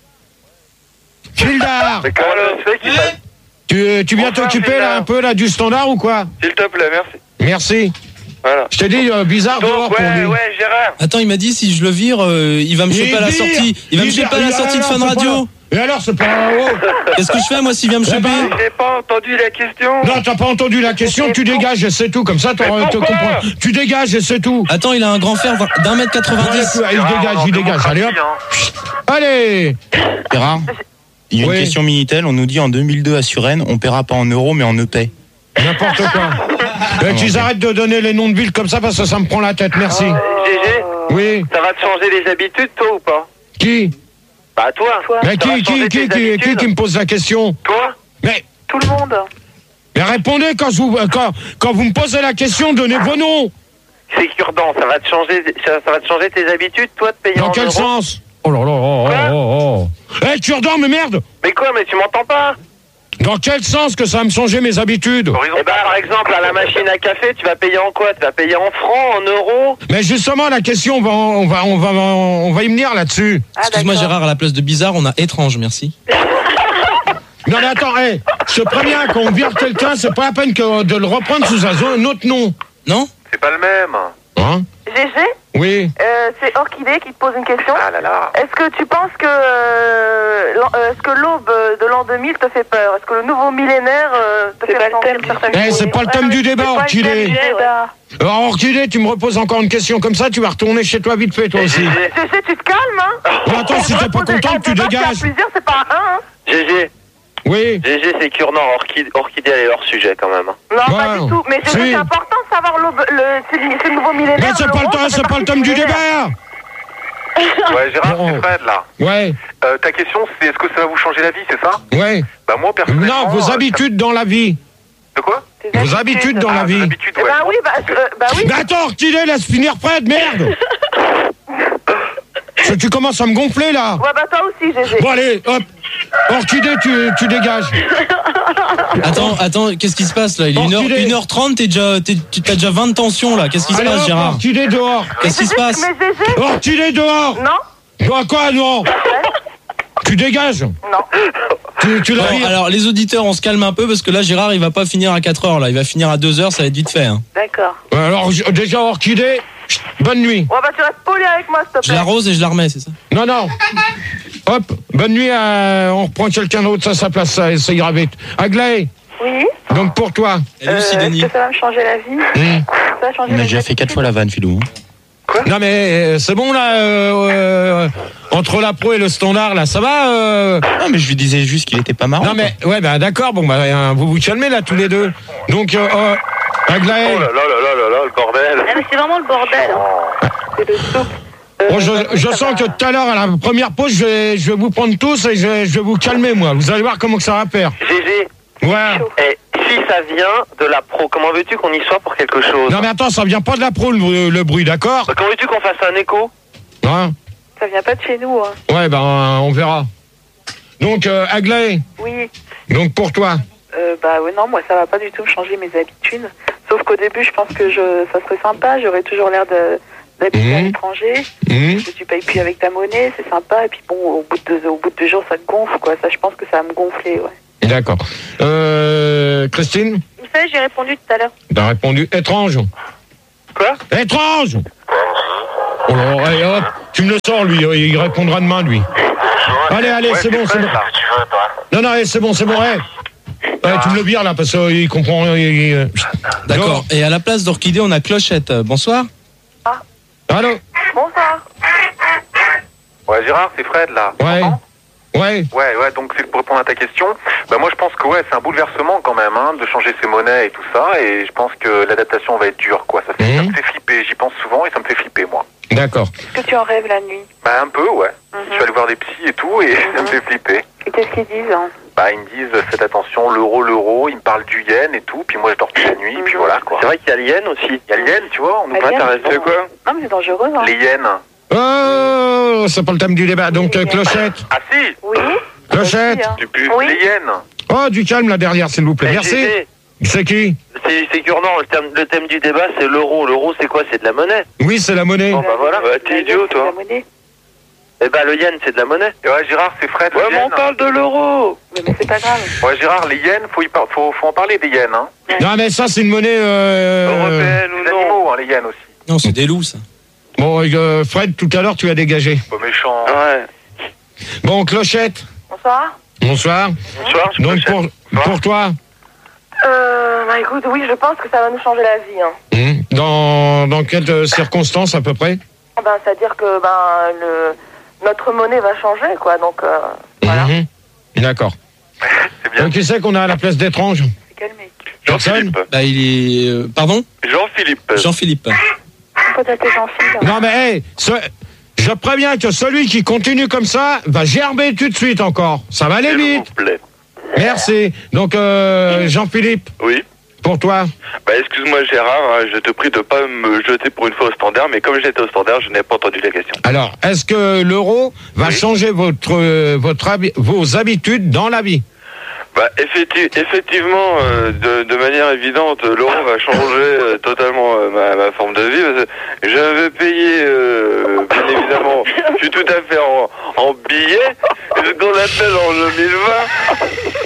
Fildar Mais comment le fait qu'il fasse... Tu, tu viens t'occuper là un peu là du standard ou quoi? S'il te plaît, merci. Merci. Voilà. Je t'ai dit euh, bizarre dehors pour lui. Ouais, Gérard. Attends, il m'a dit si je le vire, euh, il va me choper à la vire, sortie. Il va me choper à la vire, sortie de alors, Fun c'est Radio. pas- Et alors, c'est pas... Oh. Qu'est-ce que je fais moi s'il vient me Eh choper ben, J'ai pas entendu la question. Non, t'as pas entendu la question, tu dégages et c'est tout. Comme ça, t'auras- te comprends. Tu dégages et c'est tout. Attends, il a un grand fer d'un mètre quatre-vingt-dix. Ouais, il dégage, il dégage. Allez hop. Allez. Gérard, il y a Oui. une question Minitel. On nous dit en deux mille deux à Suresnes, on paiera pas en euros mais en E P A Y. N'importe quoi. Euh, qu'ils arrêtent de donner les noms de villes comme ça parce que ça me prend la tête, merci. Gégé, Oui. ça va te changer les habitudes, toi, ou pas? Qui? Bah, toi. Mais Ça va qui, te qui, changer qui, tes qui, qui, habitudes. qui me pose la question? Toi? Mais, Tout le monde. mais répondez quand, je vous, quand, quand vous me posez la question, donnez vos noms. C'est cure-dent, ça va te changer, ça, ça va te changer tes habitudes, toi, de payer Dans en quel euros. sens? Oh là là, oh, oh, oh, oh. Eh, tu redors, mais merde! Mais quoi, mais tu m'entends pas? Dans quel sens que ça va me changer mes habitudes? Eh ben, par exemple, à la machine à café, tu vas payer en quoi? Tu vas payer en francs, en euros? Mais justement, la question, on va, on va, on va, on va y venir là-dessus. Excuse-moi Gérard, à la place de bizarre, on a étrange, merci. Non mais attends, hey, je te préviens, quand on vire quelqu'un, c'est pas la peine que de le reprendre sous un autre nom. Non? C'est pas le même. Hein? Gégé, Oui. euh, c'est Orchidée qui te pose une question. Ah là là. Est-ce que tu penses que euh, l'an- euh, est-ce que l'aube de l'an deux mille te fait peur? Est-ce que le nouveau millénaire euh, te fait changer certaines Eh, choses? c'est pas le thème du débat, Orchidée. débat. Alors, Orchidée, tu me reposes encore une question comme ça, tu vas retourner chez toi vite fait, toi aussi. Gégé, tu te calmes, hein? Bon, attends, si t'es pas content, tu dégages. Plusieurs, c'est pas un, hein? Gégé. Oui. Gégé, c'est cure-dent, Orchidée, Orchidée, elle est hors sujet, quand même. Non, pas du tout. Mais c'est Si. c'est important de savoir l'aube, le, c'est le, c'est le nouveau millénaire. Mais c'est pas le l'euro, temps, ça c'est fait pas le partie thème du millénaire. débat. Ouais, Gérard, Bon. c'est Fred, là. Ouais, Euh, ta question, c'est est-ce que ça va vous changer la vie, c'est ça? ouais. Bah, moi, personnellement... Non, vos euh, habitudes dans la vie. De quoi? Vos habitudes dans la Ah, vie. vos habitudes, Eh ouais. ben oui, bah, euh, bah oui. Mais attends, Orchidée, laisse finir Fred, merde. Parce que tu commences à me gonfler là. Ouais, bah toi aussi, Gégé. Bon allez, hop. Orchidée, tu, tu dégages. Attends, attends, qu'est-ce qui se passe là? Il est Orchidée. une heure trente, t'es déjà, t'es- tu t'as déjà vingt de tension là. Qu'est-ce qui se Allez, passe, hop, Gérard? Orchidée dehors. Qu'est-ce qui se passe? Mais Gégé. Orchidée dehors. Non. Toi quoi, non? Tu dégages. Non. Tu, tu la Bon, vires. alors les auditeurs, on se calme un peu parce que là, Gérard, il va pas finir à quatre heures là. Il va finir à deux heures, ça va être vite fait. Hein. D'accord. Alors j- déjà Orchidée, chut, bonne nuit. Ouais, bah tu restes poli avec moi, s'il te Je plaît. l'arrose et je la remets, c'est ça? Non, non. Hop, bonne nuit, à... on reprend quelqu'un d'autre à sa place, ça, ça ira vite. Aglaé, Oui. donc pour toi. Et Lucie, Euh, Denis. Est-ce que ça va me changer la vie? Mmh. Ça va changer On a la déjà vie. fait quatre fois la vanne, Philou. Non mais euh, c'est bon là, euh, euh, entre la pro et le standard là, ça va euh... Non, mais je lui disais juste qu'il était pas marrant. Non mais, ouais bah d'accord, bon bah euh, vous vous calmez là tous les deux. Donc, euh, euh, Aglaé, Oh là là là là là là, le bordel. Ah, mais c'est vraiment le bordel. hein. C'est le soupe. Bon, je, je sens que tout à l'heure, à la première pause, je vais, je vais vous prendre tous et je vais, je vais vous calmer, moi. Vous allez voir comment que ça va faire. Gégé. Ouais. Et si ça vient de la pro, comment veux-tu qu'on y soit pour quelque chose? Non mais attends, ça vient pas de la pro, le, le bruit, d'accord? Comment veux-tu qu'on fasse un écho? Hein? Ça vient pas de chez nous. Hein. Ouais, ben, on verra. Donc, euh, Aglaé. Oui. Donc, pour toi. Euh, bah ouais, non, moi ça va pas du tout changer mes habitudes. Sauf qu'au début, je pense que je, ça serait sympa. J'aurais toujours l'air de d'habiter Mmh. à l'étranger. Mmh. Que tu payes plus avec ta monnaie, c'est sympa. Et puis bon, au bout de deux, au bout de deux jours, ça te gonfle, quoi. Ça, je pense que ça va me gonfler, ouais. D'accord. Euh, Christine? Vous savez, j'ai répondu tout à l'heure. T'as répondu étrange. Quoi? Étrange! Oh là, allez, hop, tu me le sors, lui, il répondra demain, lui. Allez, allez, Ouais, c'est bon, c'est bon. Non, non, allez, c'est bon, c'est bon, allez. Ouais, tu me le vires, là, parce qu'il comprend rien. il- il- D'accord. Et à la place d'Orchidée, on a Clochette. Euh, Bonsoir. Allô? Bonsoir. Ouais, Gérard, c'est Fred, là. Ouais. Ouais. Ouais, ouais, donc c'est pour répondre à ta question. Bah moi je pense que ouais, c'est un bouleversement quand même, hein, de changer ses monnaies et tout ça, et je pense que l'adaptation va être dure, quoi. Ça, fait, ça me fait flipper, j'y pense souvent et ça me fait flipper, moi. D'accord. Est-ce que tu en rêves la nuit? Bah un peu, ouais. Mhm. Je suis allé voir des psys et tout, et ça me fait flipper. Et qu'est-ce qu'ils disent hein? Bah ils me disent, faites attention, l'euro, l'euro, ils me parlent du yen et tout, puis moi je dors toute la nuit, puis voilà, quoi. C'est vrai qu'il y a le yen aussi. Il y a le yen, tu vois, on nous Ah, prête yen, à rester c'est quoi? Non, mais c'est dangereux, hein. Les yens. Oh, c'est pas le thème du débat. Donc, euh, Clochette. Ah si. Oui. Clochette. Tu pues Oui. les yens. Oh, du calme là derrière, s'il vous plaît. Eh, Merci. Gégé, C'est qui? C'est c'est Gurnand, le thème, le thème du débat, c'est l'euro. L'euro, c'est quoi? C'est de la monnaie. Oui, c'est la monnaie. Bon, bah voilà. Ouais, t'es idiot, toi. Eh ben, le yen, c'est de la monnaie. Et ouais, Gérard, c'est Fred. Ouais, le mais yen. on parle de l'euro. Mais, mais c'est pas grave. Ouais, Gérard, les yens, faut, y par- faut, faut en parler des yens, hein. Non, mais ça, c'est une monnaie. Euh... Européenne ou non? Animaux, hein, les yens aussi. Non, c'est des loups, ça. Bon, euh, Fred, tout à l'heure, tu as dégagé. Pas méchant. Ouais. Bon, Clochette. Bonsoir. Bonsoir. Bonsoir, je Donc, pour, pour toi, Euh, bah écoute, oui, je pense que ça va nous changer la vie, hein. hmm, dans, dans quelles euh, circonstances à peu près? Ben, c'est-à-dire que, ben, le, notre monnaie va changer, quoi, donc, euh, voilà. Mhm. D'accord. Donc, qui c'est qu'on a à la place d'étrange? C'est quel mec? Personne? Bah, il est. euh, pardon? Jean-Philippe. Jean-Philippe. Faut t'appeler Jean-Philippe. Non, mais, hey, ce- je préviens que celui qui continue comme ça va gerber tout de suite encore. Ça va aller vite. Merci. Donc, euh, Jean-Philippe. Oui. Pour toi. Bah excuse-moi Gérard, hein, je te prie de pas me jeter pour une fois au standard, mais comme j'étais au standard, je n'ai pas entendu la question. Alors, est-ce que l'euro va changer votre, euh, votre habi- vos habitudes dans la vie? Bah effecti- effectivement, euh, de, de manière évidente, l'euro va changer euh, totalement euh, ma, ma forme de vie. Parce que j'avais payé, euh, bien évidemment, je suis tout à fait en, en billets, ce qu'on appelle en deux mille vingt.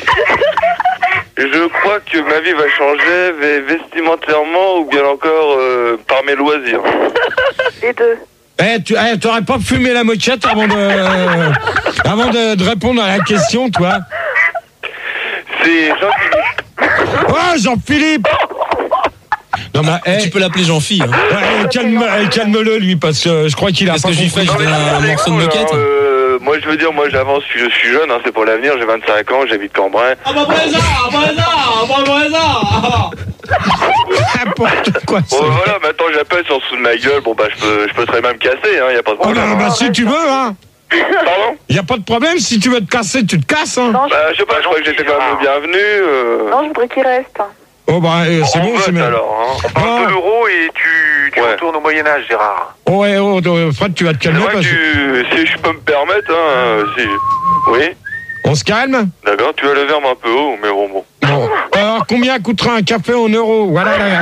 Je crois que ma vie va changer v- vestimentairement ou bien encore euh, par mes loisirs. Les deux. Eh, tu eh, t'aurais pas fumé la moquette avant de, euh, avant de, de répondre à la question, toi? C'est Jean-Philippe. Oh, Jean-Philippe! Non, mais, eh, Tu peux l'appeler Jean-Phi. Hein. ouais, calme, eh, calme-le, lui, parce que je crois qu'il a Qu'est-ce pas que je lui fais? compris. Je donne un morceau de moquette. Euh, moi, je veux dire, moi, j'avance, je suis jeune, hein, c'est pour l'avenir, j'ai vingt-cinq ans, j'habite Cambrai. Ah bah présent, ah présent, ah présent. N'importe quoi. Bon, voilà, maintenant, j'appelle sur sous de ma gueule, bon, bah, je peux, je peux très même casser, hein, y a pas de Oh, problème. bah, bah, hein. si tu veux, hein. Pardon? Y a pas de problème, si tu veux te casser, tu te casses, hein. Non, je, Bah, je sais pas, je crois que j'étais quand même le bienvenu, euh... non, je voudrais qu'il reste. Oh, bah, eh, c'est on bon, vote, c'est bien. alors, hein. On parle Ah. de l'euro et tu, tu Ouais. retournes au Moyen-Âge, Gérard. Oh, ouais, oh, oh, Fred, tu vas te C'est calmer vrai que parce que... tu, si je peux me permettre, hein, si... Oui? On se calme? D'accord, tu as le verbe un peu haut, mais bon, bon. Bon. Alors, combien coûtera un café en euros? Voilà, là.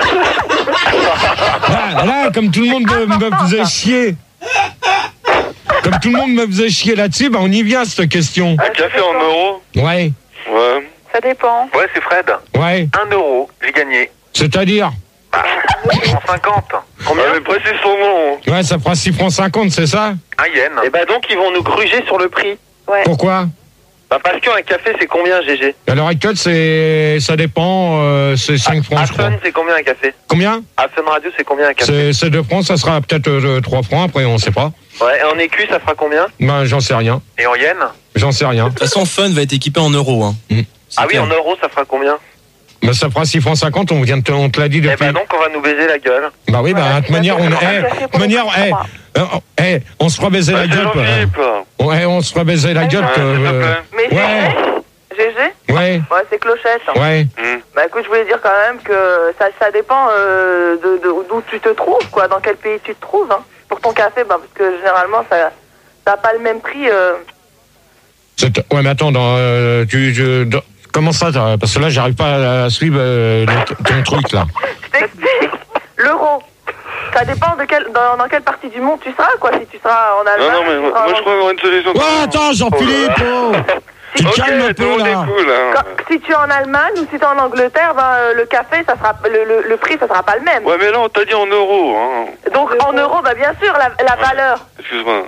Là, là, comme tout le monde me, me faisait chier. Comme tout le monde me faisait chier là-dessus, bah, on y vient, cette question. Un café en euros? Ouais, Ouais. Ça dépend. Ouais, c'est Fred. ouais. Un euro, j'ai gagné. C'est-à-dire? Bah, cent cinquante. Combien? Ah, mais précise son nom. Ouais, ça fera six francs cinquante, c'est ça? Un yen. Eh ben, donc, ils vont nous gruger sur le prix. Ouais. Pourquoi? Bah, parce qu'un café, c'est combien, G G? À l'heure actuelle, c'est, ça dépend, euh, c'est cinq francs, À je crois. Fun, c'est combien un café? Combien? À Fun Radio, c'est combien un café? C'est, c'est deux francs, ça sera peut-être euh, trois francs, après, on sait pas. Ouais, et en écu, ça fera combien? Ben, j'en sais rien. Et en yen? J'en sais rien. De toute façon, Fun va être équipé en euros. Hein. Mm. Ah oui, clair. en euros, ça fera combien? Bah, ça fera six francs cinquante, on vient de te, on te l'a dit depuis. Eh ben donc, on va nous baiser la gueule. Bah oui, bah, de toute manière, on, eh, de toute manière, eh, euh, eh, on se fera baiser la gueule. quoi. Ouais, on se fera baiser la gueule. que, euh, Mais ouais. G G Ouais. Ouais, c'est clochette. Ouais. Bah écoute, je voulais dire quand même que ça, ça dépend euh, de, de- d'où tu te trouves, quoi, dans quel pays tu te trouves. Hein. Pour ton café, bah, parce que généralement, ça n'a pas le même prix. Euh... C'est- Ouais, mais attends, dans, euh, tu, je, dans- comment ça t'as- parce que là, j'arrive pas à suivre euh, le- ton truc là. Je t'explique. L'euro. Ça dépend de quel, dans, dans quelle partie du monde tu seras, quoi. Si tu seras en Non, Allemagne. non, mais si tu moi, seras moi, en- je crois avoir une solution. Oh, attends, Jean-Philippe, oh Tu Ok, calmes un tout le peu monde là. est cool, hein. Quand- si tu es en Allemagne ou si tu es en Angleterre, ben, euh, le café, ça sera, le, le, le prix, ça sera pas le même. Ouais, mais là, on t'a dit en euros, hein. Donc en euros, bah, bien sûr, la, la valeur. Excuse-moi.